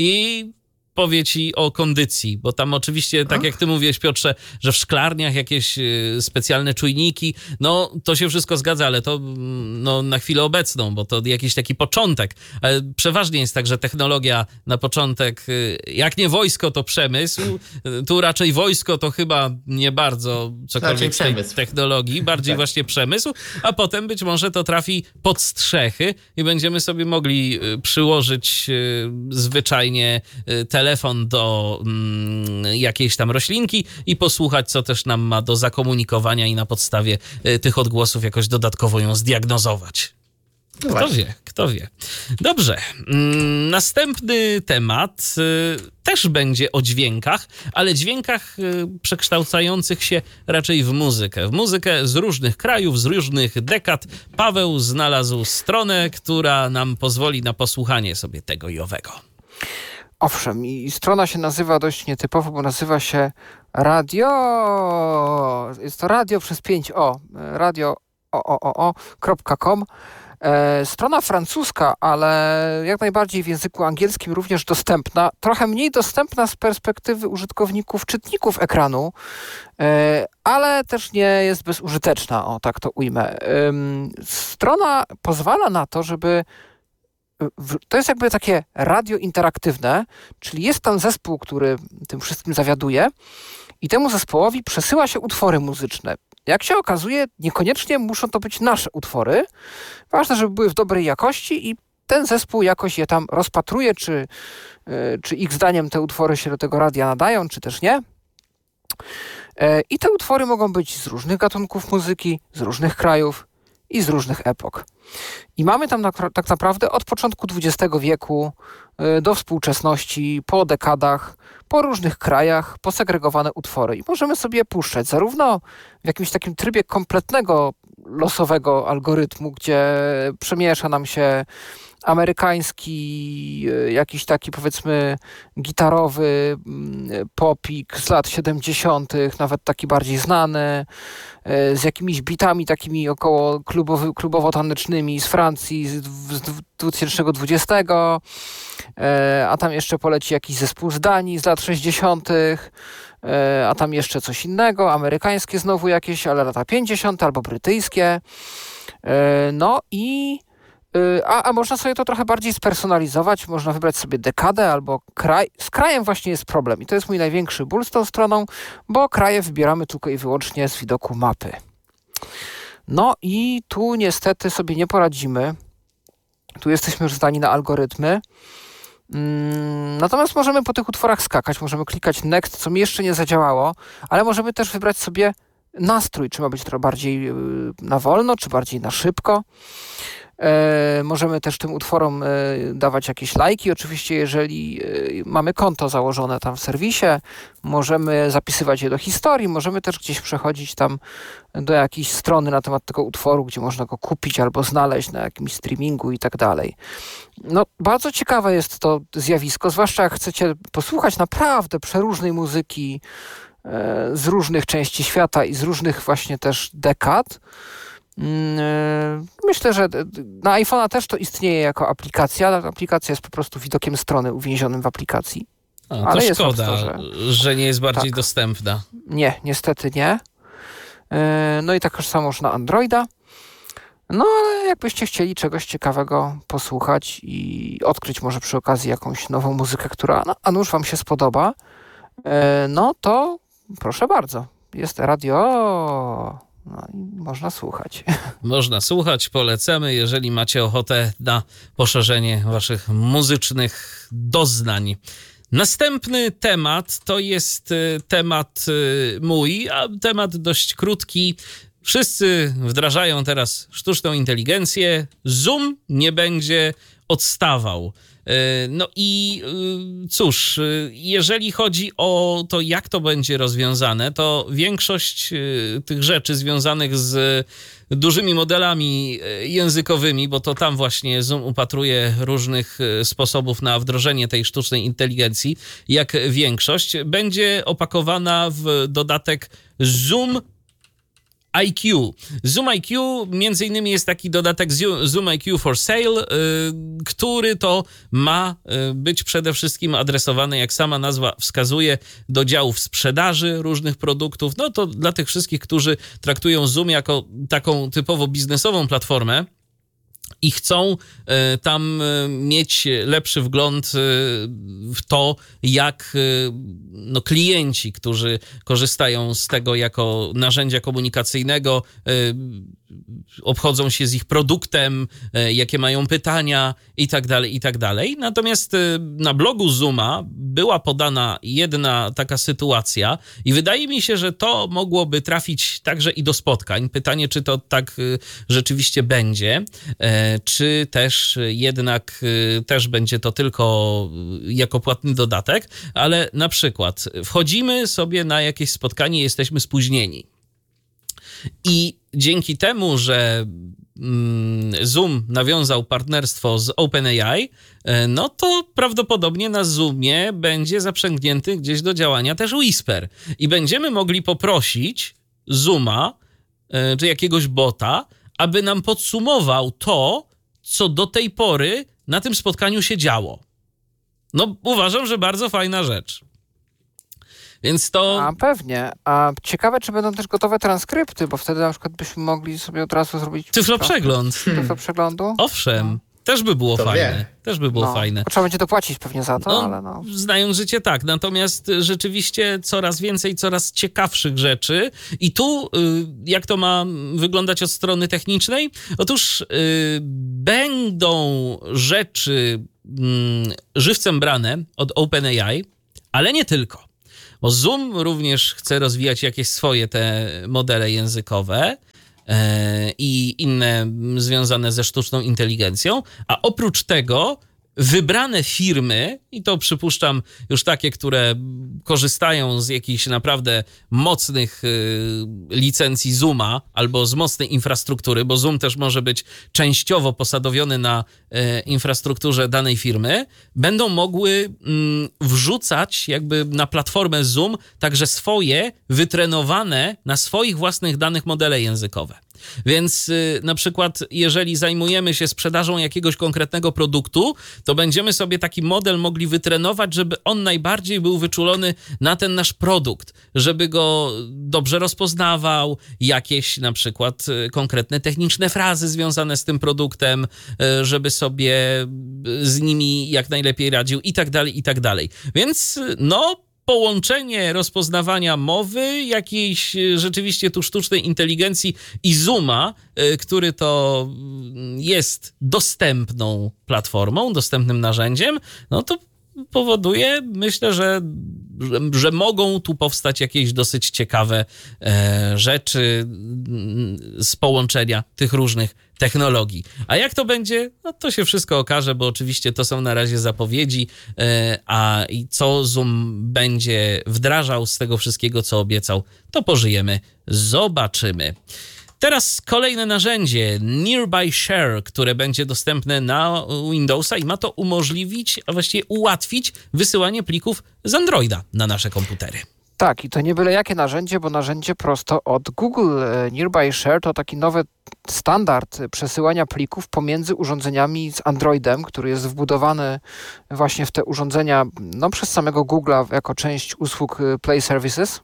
i powie ci o kondycji, bo tam oczywiście, tak jak ty mówiłeś, Piotrze, że w szklarniach jakieś specjalne czujniki, no to się wszystko zgadza, ale to no, na chwilę obecną, bo to jakiś taki początek. Ale przeważnie jest tak, że technologia na początek, jak nie wojsko, to przemysł. Tu raczej wojsko to chyba nie bardzo cokolwiek z tej technologii, bardziej tak. Właśnie przemysł, a potem być może to trafi pod strzechy i będziemy sobie mogli przyłożyć zwyczajnie te telefon do mm, jakiejś tam roślinki i posłuchać, co też nam ma do zakomunikowania i na podstawie y, tych odgłosów jakoś dodatkowo ją zdiagnozować. Kto Właśnie. wie, kto wie. Dobrze. Mm, następny temat y, też będzie o dźwiękach, ale dźwiękach y, przekształcających się raczej w muzykę. W muzykę z różnych krajów, z różnych dekad. Paweł znalazł stronę, która nam pozwoli na posłuchanie sobie tego i owego. Owszem, i strona się nazywa dość nietypowo, bo nazywa się Radio... Jest to radio przez pięć o. radio kropka com. E, strona francuska, ale jak najbardziej w języku angielskim również dostępna, trochę mniej dostępna z perspektywy użytkowników, czytników ekranu, e, ale też nie jest bezużyteczna, o tak to ujmę. E, strona pozwala na to, żeby w, to jest jakby takie radio interaktywne, czyli jest tam zespół, który tym wszystkim zawiaduje i temu zespołowi przesyła się utwory muzyczne. Jak się okazuje, niekoniecznie muszą to być nasze utwory. Ważne, żeby były w dobrej jakości i ten zespół jakoś je tam rozpatruje, czy, czy ich zdaniem te utwory się do tego radia nadają, czy też nie. I te utwory mogą być z różnych gatunków muzyki, z różnych krajów i z różnych epok. I mamy tam na, tak naprawdę od początku dwudziestego wieku do współczesności, po dekadach, po różnych krajach posegregowane utwory. I możemy sobie puszczać zarówno w jakimś takim trybie kompletnego losowego algorytmu, gdzie przemiesza nam się amerykański, jakiś taki powiedzmy gitarowy popik z lat siedemdziesiątych, nawet taki bardziej znany, z jakimiś bitami takimi około klubowy, klubowo-tanecznymi z Francji z dwa tysiące dwudziestego, a tam jeszcze poleci jakiś zespół z Danii z lat sześćdziesiątych, a tam jeszcze coś innego, amerykańskie znowu jakieś, ale lata pięćdziesiąte albo brytyjskie. No i A, a można sobie to trochę bardziej spersonalizować, można wybrać sobie dekadę albo kraj. Z krajem właśnie jest problem i to jest mój największy ból z tą stroną, bo kraje wybieramy tylko i wyłącznie z widoku mapy. No i tu niestety sobie nie poradzimy. Tu jesteśmy już zdani na algorytmy. Mm, natomiast możemy po tych utworach skakać, możemy klikać next, co mi jeszcze nie zadziałało, ale możemy też wybrać sobie nastrój, czy ma być trochę bardziej yy, na wolno, czy bardziej na szybko. E, możemy też tym utworom e, dawać jakieś lajki. Oczywiście, jeżeli e, mamy konto założone tam w serwisie, możemy zapisywać je do historii, możemy też gdzieś przechodzić tam do jakiejś strony na temat tego utworu, gdzie można go kupić albo znaleźć na jakimś streamingu i tak dalej. No, bardzo ciekawe jest to zjawisko, zwłaszcza jak chcecie posłuchać naprawdę przeróżnej muzyki e, z różnych części świata i z różnych właśnie też dekad. Myślę, że na iPhone'a też to istnieje jako aplikacja. Aplikacja jest po prostu widokiem strony uwięzionym w aplikacji. A, to ale szkoda, jest że nie jest bardziej tak. dostępna. Nie, niestety nie. No i tak samo już na Androida. No ale jakbyście chcieli czegoś ciekawego posłuchać i odkryć może przy okazji jakąś nową muzykę, która no, a nuż wam się spodoba, no to proszę bardzo. Jest radio... No i można słuchać. Można słuchać, polecamy, jeżeli macie ochotę na poszerzenie waszych muzycznych doznań. Następny temat to jest temat mój, a temat dość krótki. Wszyscy wdrażają teraz sztuczną inteligencję. Zoom nie będzie odstawał. No i cóż, jeżeli chodzi o to, jak to będzie rozwiązane, to większość tych rzeczy związanych z dużymi modelami językowymi, bo to tam właśnie Zoom upatruje różnych sposobów na wdrożenie tej sztucznej inteligencji, jak większość, będzie opakowana w dodatek Zoom I Q. Zoom I Q między innymi jest taki dodatek Zoom I Q for Sale, który to ma być przede wszystkim adresowany, jak sama nazwa wskazuje, do działów sprzedaży różnych produktów. No to dla tych wszystkich, którzy traktują Zoom jako taką typowo biznesową platformę i chcą y, tam y, mieć lepszy wgląd y, w to, jak y, no, klienci, którzy korzystają z tego jako narzędzia komunikacyjnego, y, obchodzą się z ich produktem, y, jakie mają pytania i tak dalej, i tak dalej. Natomiast y, na blogu Zooma była podana jedna taka sytuacja i wydaje mi się, że to mogłoby trafić także i do spotkań. Pytanie, czy to tak y, rzeczywiście będzie, y, czy też jednak też będzie to tylko jako płatny dodatek, ale na przykład wchodzimy sobie na jakieś spotkanie, jesteśmy spóźnieni i dzięki temu, że Zoom nawiązał partnerstwo z OpenAI, no to prawdopodobnie na Zoomie będzie zaprzęgnięty gdzieś do działania też Whisper i będziemy mogli poprosić Zooma czy jakiegoś bota, aby nam podsumował to, co do tej pory na tym spotkaniu się działo. No, uważam, że bardzo fajna rzecz. Więc to... A pewnie. A ciekawe, czy będą też gotowe transkrypty, bo wtedy na przykład byśmy mogli sobie od razu zrobić... Tyfloprzegląd. Tyfloprzeglądu? Owszem. Też by było To fajne. wie. Też by było no. fajne. Trzeba będzie dopłacić pewnie za to, No, ale no... znając życie, tak. Natomiast rzeczywiście coraz więcej, coraz ciekawszych rzeczy. I tu, jak to ma wyglądać od strony technicznej? Otóż będą rzeczy żywcem brane od OpenAI, ale nie tylko. Bo Zoom również chce rozwijać jakieś swoje te modele językowe i inne związane ze sztuczną inteligencją, a oprócz tego wybrane firmy, i to przypuszczam już takie, które korzystają z jakichś naprawdę mocnych y, licencji Zooma albo z mocnej infrastruktury, bo Zoom też może być częściowo posadowiony na y, infrastrukturze danej firmy, będą mogły y, wrzucać jakby na platformę Zoom także swoje wytrenowane na swoich własnych danych modele językowe. Więc y, na przykład jeżeli zajmujemy się sprzedażą jakiegoś konkretnego produktu, to będziemy sobie taki model mogli wytrenować, żeby on najbardziej był wyczulony na ten nasz produkt, żeby go dobrze rozpoznawał, jakieś na przykład y, konkretne techniczne frazy związane z tym produktem, y, żeby sobie z nimi jak najlepiej radził i tak dalej, i tak dalej. Więc y, no... połączenie rozpoznawania mowy, jakiejś rzeczywiście tu sztucznej inteligencji i Zooma, który to jest dostępną platformą, dostępnym narzędziem, no to powoduje, myślę, że, że, że mogą tu powstać jakieś dosyć ciekawe e, rzeczy z połączenia tych różnych technologii. A jak to będzie? No to się wszystko okaże, bo oczywiście to są na razie zapowiedzi, e, a i co Zoom będzie wdrażał z tego wszystkiego, co obiecał, to pożyjemy, zobaczymy. Teraz kolejne narzędzie, Nearby Share, które będzie dostępne na Windowsa i ma to umożliwić, a właściwie ułatwić wysyłanie plików z Androida na nasze komputery. Tak, i to nie byle jakie narzędzie, bo narzędzie prosto od Google. Nearby Share to taki nowy standard przesyłania plików pomiędzy urządzeniami z Androidem, który jest wbudowany właśnie w te urządzenia no, przez samego Google'a jako część usług Play Services.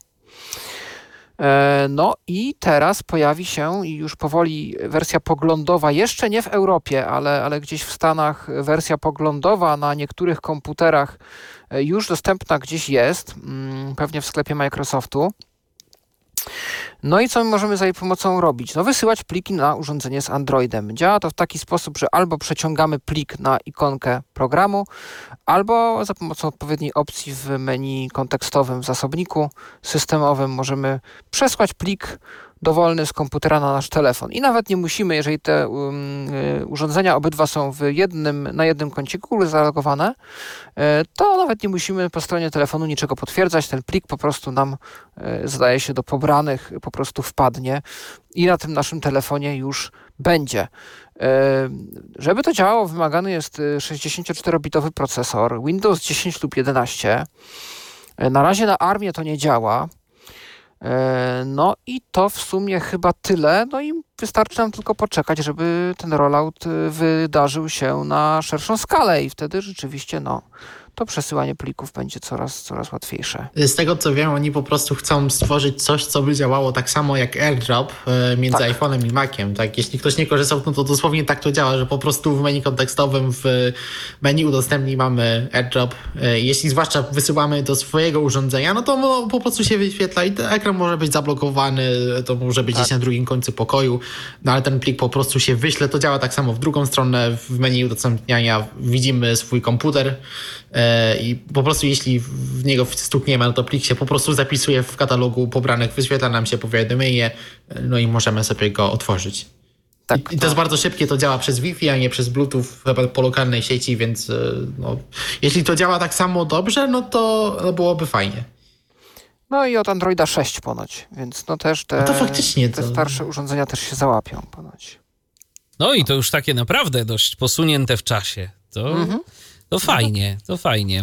No i teraz pojawi się i już powoli wersja poglądowa, jeszcze nie w Europie, ale, ale gdzieś w Stanach wersja poglądowa na niektórych komputerach już dostępna gdzieś jest, pewnie w sklepie Microsoftu. No i co my możemy za jej pomocą robić? No wysyłać pliki na urządzenie z Androidem. Działa to w taki sposób, że albo przeciągamy plik na ikonkę programu, albo za pomocą odpowiedniej opcji w menu kontekstowym w zasobniku systemowym możemy przesłać plik dowolny z komputera na nasz telefon. I nawet nie musimy, jeżeli te um, urządzenia obydwa są w jednym, na jednym koncie Google zalogowane, to nawet nie musimy po stronie telefonu niczego potwierdzać. Ten plik po prostu nam, zdaje się, do pobranych po prostu wpadnie i na tym naszym telefonie już będzie. Żeby to działało, wymagany jest sześćdziesięcioczterobitowy procesor, Windows dziesięć lub jedenaście. Na razie na ARMie to nie działa. No i to w sumie chyba tyle. No i wystarczy nam tylko poczekać, żeby ten rollout wydarzył się na szerszą skalę i wtedy rzeczywiście no, to przesyłanie plików będzie coraz, coraz łatwiejsze. Z tego co wiem, oni po prostu chcą stworzyć coś, co by działało tak samo jak AirDrop między tak. iPhone'em i Maciem. Tak? Jeśli ktoś nie korzystał, no to dosłownie tak to działa, że po prostu w menu kontekstowym w menu udostępnij mamy AirDrop. Jeśli zwłaszcza wysyłamy do swojego urządzenia, no to po prostu się wyświetla i ten ekran może być zablokowany, to może być tak. gdzieś na drugim końcu pokoju, no ale ten plik po prostu się wyśle. To działa tak samo w drugą stronę. W menu udostępniania widzimy swój komputer i po prostu jeśli w niego stukniemy, no to plik się po prostu zapisuje w katalogu pobranych, wyświetla nam się powiadomienie, no i możemy sobie go otworzyć. Tak, I, to... I to jest bardzo szybkie, to działa przez Wi-Fi, a nie przez Bluetooth chyba po lokalnej sieci, więc no, jeśli to działa tak samo dobrze, no to no, byłoby fajnie. No i od Androida sześć ponoć, więc no też te, no to faktycznie te to... starsze urządzenia też się załapią ponoć. No i to już takie naprawdę dość posunięte w czasie. To... Mhm. To fajnie, to fajnie.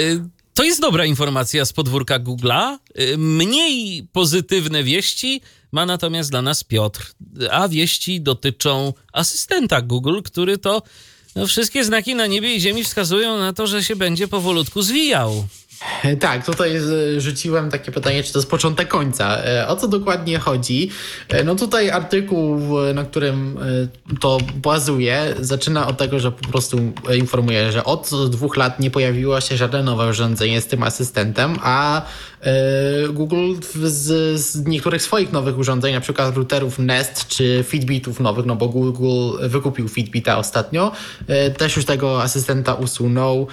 To jest dobra informacja z podwórka Google'a. Mniej pozytywne wieści ma natomiast dla nas Piotr, a wieści dotyczą asystenta Google, który to no, wszystkie znaki na niebie i ziemi wskazują na to, że się będzie powolutku zwijał. Tak, tutaj rzuciłem takie pytanie, czy to jest początek końca. O co dokładnie chodzi? No tutaj artykuł, na którym to bazuje, zaczyna od tego, że po prostu informuje, że od dwóch lat nie pojawiło się żadne nowe urządzenie z tym asystentem, a Google z, z niektórych swoich nowych urządzeń, na przykład routerów Nest czy Fitbitów nowych, no bo Google wykupił Fitbita ostatnio, też już tego asystenta usunął.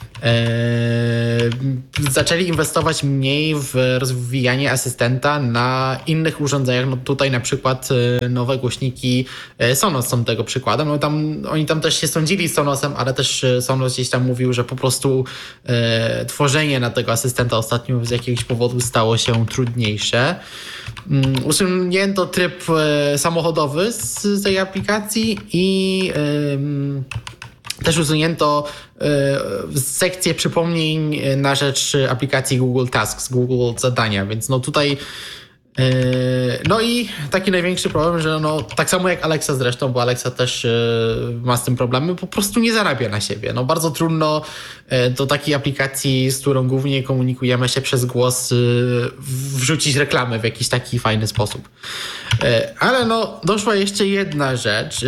Zaczęli inwestować mniej w rozwijanie asystenta na innych urządzeniach. No tutaj na przykład nowe głośniki Sonos są tego przykładem. No tam, oni tam też się sądzili z Sonosem, ale też Sonos gdzieś tam mówił, że po prostu e, tworzenie na tego asystenta ostatnio z jakiegoś powodu stało się trudniejsze. Um, usunięto tryb e, samochodowy z, z tej aplikacji i e, też usunięto y, sekcję przypomnień na rzecz aplikacji Google Tasks, Google Zadania, więc no tutaj y, no i taki największy problem, że no tak samo jak Alexa zresztą, bo Alexa też y, ma z tym problemy, po prostu nie zarabia na siebie. No bardzo trudno y, do takiej aplikacji, z którą głównie komunikujemy się przez głos, y, wrzucić reklamę w jakiś taki fajny sposób. Ale no, doszła jeszcze jedna rzecz yy,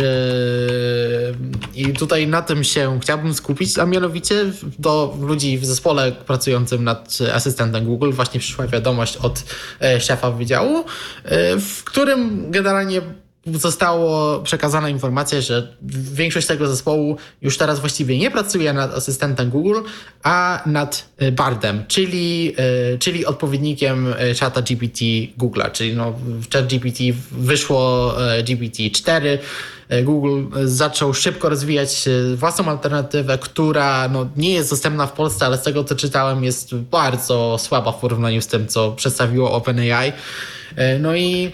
i tutaj na tym się chciałbym skupić, a mianowicie do ludzi w zespole pracującym nad asystentem Google właśnie przyszła wiadomość od e, szefa wydziału, e, w którym generalnie zostało przekazana informacja, że większość tego zespołu już teraz właściwie nie pracuje nad asystentem Google, a nad Bardem, czyli, czyli odpowiednikiem czata G P T Google'a, czyli no, w chat G P T wyszło G P T cztery. Google zaczął szybko rozwijać własną alternatywę, która no, nie jest dostępna w Polsce, ale z tego co czytałem jest bardzo słaba w porównaniu z tym, co przedstawiło OpenAI. No i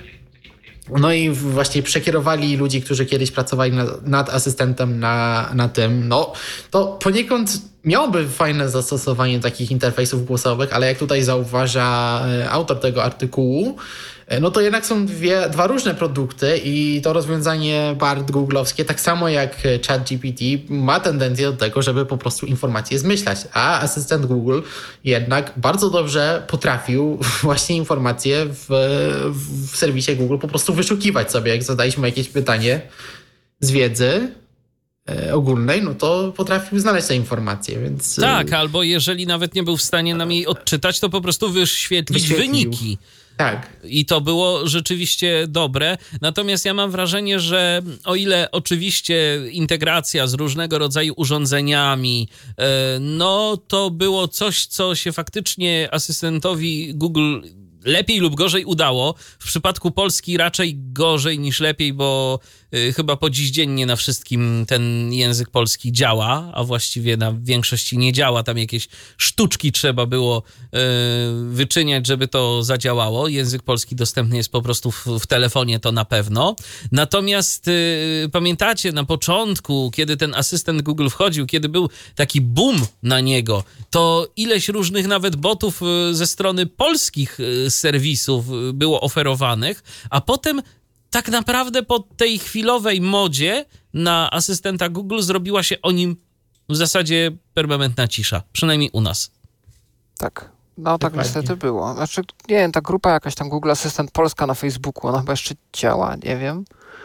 No i właśnie przekierowali ludzi, którzy kiedyś pracowali nad, nad asystentem na, na tym. No to poniekąd miałoby fajne zastosowanie takich interfejsów głosowych, ale jak tutaj zauważa autor tego artykułu, no to jednak są dwie, dwa różne produkty i to rozwiązanie Bard googlowskie, tak samo jak ChatGPT, ma tendencję do tego, żeby po prostu informacje zmyślać, a asystent Google jednak bardzo dobrze potrafił właśnie informacje w, w serwisie Google po prostu wyszukiwać sobie. Jak zadaliśmy jakieś pytanie z wiedzy ogólnej, no to potrafił znaleźć te informacje, więc... Tak, albo jeżeli nawet nie był w stanie nam jej odczytać, to po prostu wyświetlić Wyświetlił. wyniki. Tak. I to było rzeczywiście dobre. Natomiast ja mam wrażenie, że o ile oczywiście integracja z różnego rodzaju urządzeniami, no to było coś, co się faktycznie asystentowi Google lepiej lub gorzej udało. W przypadku Polski raczej gorzej niż lepiej, bo y, chyba po dziś dzień nie na wszystkim ten język polski działa, a właściwie na większości nie działa. Tam jakieś sztuczki trzeba było y, wyczyniać, żeby to zadziałało. Język polski dostępny jest po prostu w, w telefonie, to na pewno. Natomiast y, pamiętacie, na początku, kiedy ten asystent Google wchodził, kiedy był taki boom na niego, to ileś różnych nawet botów y, ze strony polskich y, serwisów było oferowanych, a potem tak naprawdę po tej chwilowej modzie na asystenta Google zrobiła się o nim w zasadzie permanentna cisza, przynajmniej u nas. Tak, no tak Dokładnie. niestety było. Znaczy, nie wiem, ta grupa jakaś tam Google Asystent Polska na Facebooku, ona chyba jeszcze działa, nie wiem.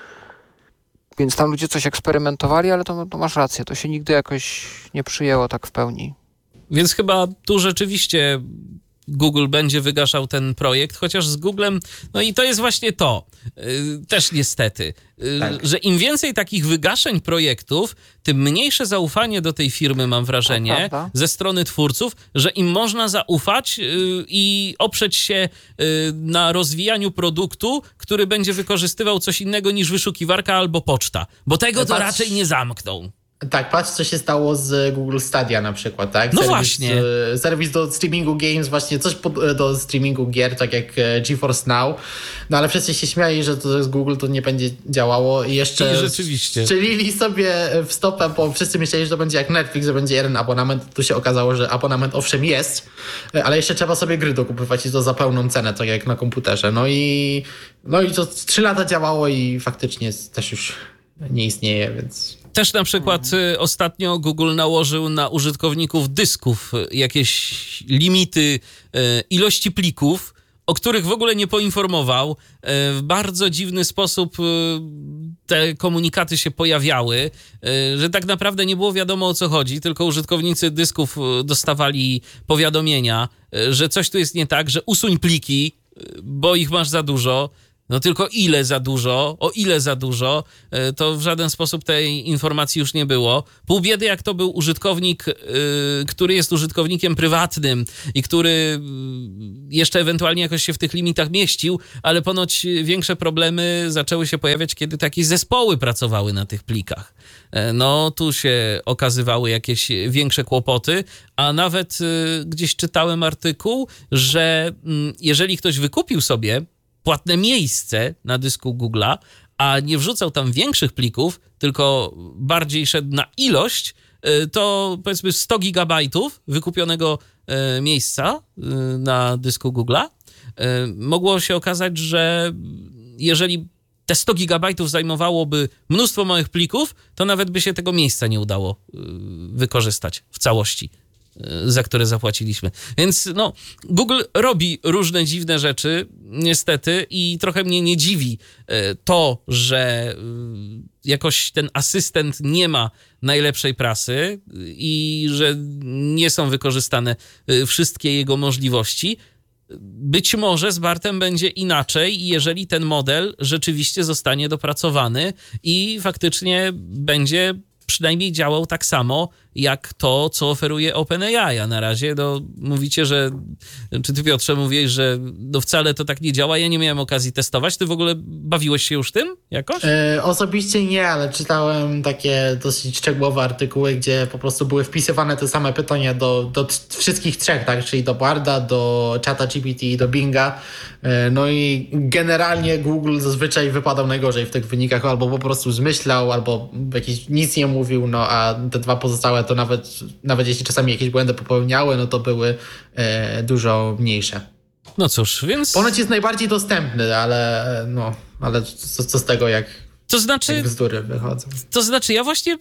Więc tam ludzie coś eksperymentowali, ale to, to masz rację, to się nigdy jakoś nie przyjęło tak w pełni. Więc chyba tu rzeczywiście Google będzie wygaszał ten projekt, chociaż z Googlem, no i to jest właśnie to, yy, też niestety, yy, Tak. że im więcej takich wygaszeń projektów, tym mniejsze zaufanie do tej firmy, mam wrażenie, ze strony twórców, że im można zaufać yy, i oprzeć się yy, na rozwijaniu produktu, który będzie wykorzystywał coś innego niż wyszukiwarka albo poczta, bo tego to Patrz- raczej nie zamkną. Tak, patrz co się stało z Google Stadia na przykład, tak? No serwis, właśnie. e, Serwis do streamingu games, właśnie coś pod, e, do streamingu gier, tak jak e, GeForce Now. No ale wszyscy się śmiali, że to jest Google, to nie będzie działało i jeszcze I rzeczywiście. strzelili sobie w stopę, bo wszyscy myśleli, że to będzie jak Netflix, że będzie jeden abonament. Tu się okazało, że abonament owszem jest, e, ale jeszcze trzeba sobie gry dokupywać i to za pełną cenę, tak jak na komputerze. No i, no i to trzy lata działało i faktycznie też już nie istnieje, więc... Też na przykład y, ostatnio Google nałożył na użytkowników dysków y, jakieś limity y, ilości plików, o których w ogóle nie poinformował. Y, w bardzo dziwny sposób y, te komunikaty się pojawiały, y, że tak naprawdę nie było wiadomo o co chodzi, tylko użytkownicy dysków y, dostawali powiadomienia, y, że coś tu jest nie tak, że usuń pliki, y, bo ich masz za dużo. No tylko ile za dużo, o ile za dużo, to w żaden sposób tej informacji już nie było. Pół biedy jak to był użytkownik, który jest użytkownikiem prywatnym i który jeszcze ewentualnie jakoś się w tych limitach mieścił, ale ponoć większe problemy zaczęły się pojawiać, kiedy takie zespoły pracowały na tych plikach. No tu się okazywały jakieś większe kłopoty, a nawet gdzieś czytałem artykuł, że jeżeli ktoś wykupił sobie płatne miejsce na dysku Google'a, a nie wrzucał tam większych plików, tylko bardziej szedł na ilość, to powiedzmy sto gigabajtów wykupionego miejsca na dysku Google'a, mogło się okazać, że jeżeli te sto gigabajtów zajmowałoby mnóstwo małych plików, to nawet by się tego miejsca nie udało wykorzystać w całości, za które zapłaciliśmy. Więc no, Google robi różne dziwne rzeczy, niestety, i trochę mnie nie dziwi to, że jakoś ten asystent nie ma najlepszej prasy i że nie są wykorzystane wszystkie jego możliwości. Być może z Bartem będzie inaczej, jeżeli ten model rzeczywiście zostanie dopracowany i faktycznie będzie przynajmniej działał tak samo, jak to, co oferuje OpenAI. A na razie no, mówicie, że... Czy ty, Piotrze, mówiłeś, że no wcale to tak nie działa? Ja nie miałem okazji testować. Ty w ogóle bawiłeś się już tym jakoś? E, osobiście nie, ale czytałem takie dosyć szczegółowe artykuły, gdzie po prostu były wpisywane te same pytania do, do t- wszystkich trzech, tak? Czyli do Barda, do Chata G P T i do Binga. E, no i generalnie Google zazwyczaj wypadał najgorzej w tych wynikach, albo po prostu zmyślał, albo jakiś nic nie mówił, no a te dwa pozostałe to nawet, nawet jeśli czasami jakieś błędy popełniały, no to były e, dużo mniejsze. No cóż, więc... Ponoć jest najbardziej dostępny, ale no, ale co, co z tego, jak, to znaczy, jak bzdury wychodzą. To znaczy, ja właśnie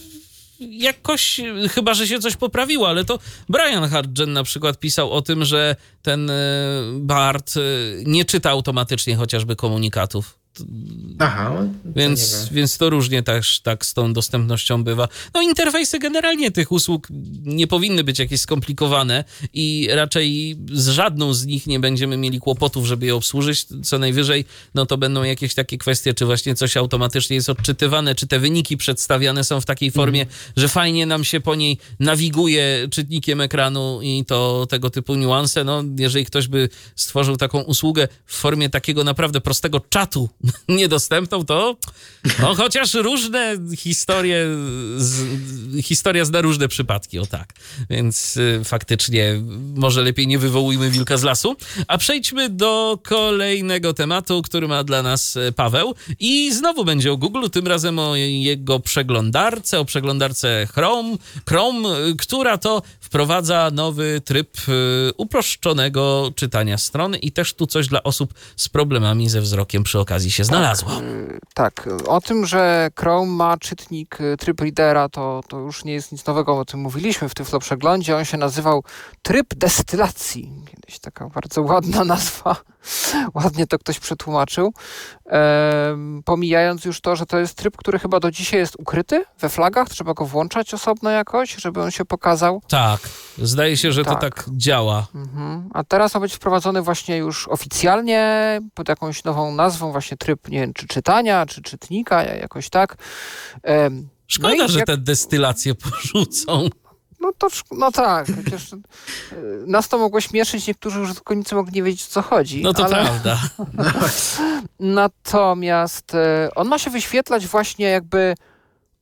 jakoś, chyba że się coś poprawiło, ale to Brian Hartgen na przykład pisał o tym, że ten Bard nie czyta automatycznie chociażby komunikatów. Aha. Więc, więc to różnie też tak z tą dostępnością bywa. No interfejsy generalnie tych usług nie powinny być jakieś skomplikowane i raczej z żadną z nich nie będziemy mieli kłopotów, żeby je obsłużyć. Co najwyżej, no to będą jakieś takie kwestie, czy właśnie coś automatycznie jest odczytywane, czy te wyniki przedstawiane są w takiej formie, mm. że fajnie nam się po niej nawiguje czytnikiem ekranu i to tego typu niuanse. No jeżeli ktoś by stworzył taką usługę w formie takiego naprawdę prostego czatu niedostępną, to no, chociaż różne historie, z, historia zna różne przypadki, o tak. Więc y, faktycznie może lepiej nie wywołujmy wilka z lasu. A przejdźmy do kolejnego tematu, który ma dla nas Paweł. I znowu będzie o Google, tym razem o jego przeglądarce, o przeglądarce Chrome, Chrome, która to wprowadza nowy tryb y, uproszczonego czytania strony i też tu coś dla osób z problemami ze wzrokiem przy okazji się znalazło. Tak, o tym, że Chrome ma czytnik tryb readera, to, to już nie jest nic nowego, o tym mówiliśmy w Tyflo Przeglądzie. On się nazywał tryb destylacji. Kiedyś taka bardzo ładna nazwa. Ładnie to ktoś przetłumaczył. Ehm, pomijając już to, że to jest tryb, który chyba do dzisiaj jest ukryty we flagach. Trzeba go włączać osobno jakoś, żeby on się pokazał. Tak, zdaje się, że tak. to tak działa. Mhm. A teraz ma być wprowadzony właśnie już oficjalnie pod jakąś nową nazwą, właśnie tryb, nie wiem, czy czytania, czy czytnika, jakoś tak. Ehm, Szkoda, no że jak... te destylacje porzucą. No to, no tak, przecież nas to mogło śmieszyć, niektórzy użytkownicy mogli nie wiedzieć, o co chodzi. No to ale... prawda. Natomiast on ma się wyświetlać właśnie jakby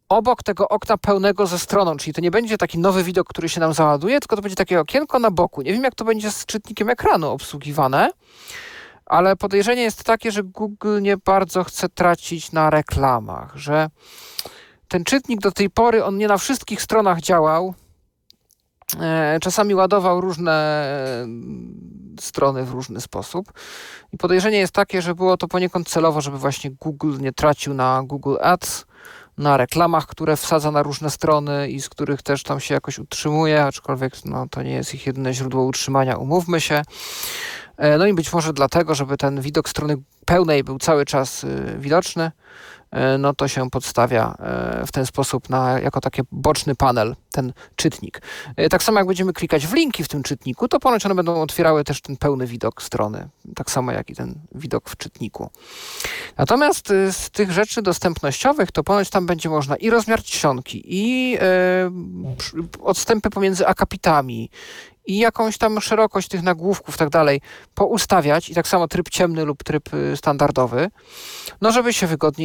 obok tego okna pełnego ze stroną, czyli to nie będzie taki nowy widok, który się nam załaduje, tylko to będzie takie okienko na boku. Nie wiem, jak to będzie z czytnikiem ekranu obsługiwane, ale podejrzenie jest takie, że Google nie bardzo chce tracić na reklamach, że ten czytnik do tej pory, on nie na wszystkich stronach działał. Czasami ładował różne strony w różny sposób. I podejrzenie jest takie, że było to poniekąd celowo, żeby właśnie Google nie tracił na Google Ads, na reklamach, które wsadza na różne strony i z których też tam się jakoś utrzymuje, aczkolwiek no, to nie jest ich jedyne źródło utrzymania, umówmy się. No i być może dlatego, żeby ten widok strony pełnej był cały czas widoczny, no to się podstawia w ten sposób na, jako taki boczny panel, ten czytnik. Tak samo jak będziemy klikać w linki w tym czytniku, to ponoć one będą otwierały też ten pełny widok strony, tak samo jak i ten widok w czytniku. Natomiast z tych rzeczy dostępnościowych, to ponoć tam będzie można i rozmiar czcionki, i e, odstępy pomiędzy akapitami, i jakąś tam szerokość tych nagłówków, tak dalej, poustawiać, i tak samo tryb ciemny lub tryb standardowy, no żeby się wygodniej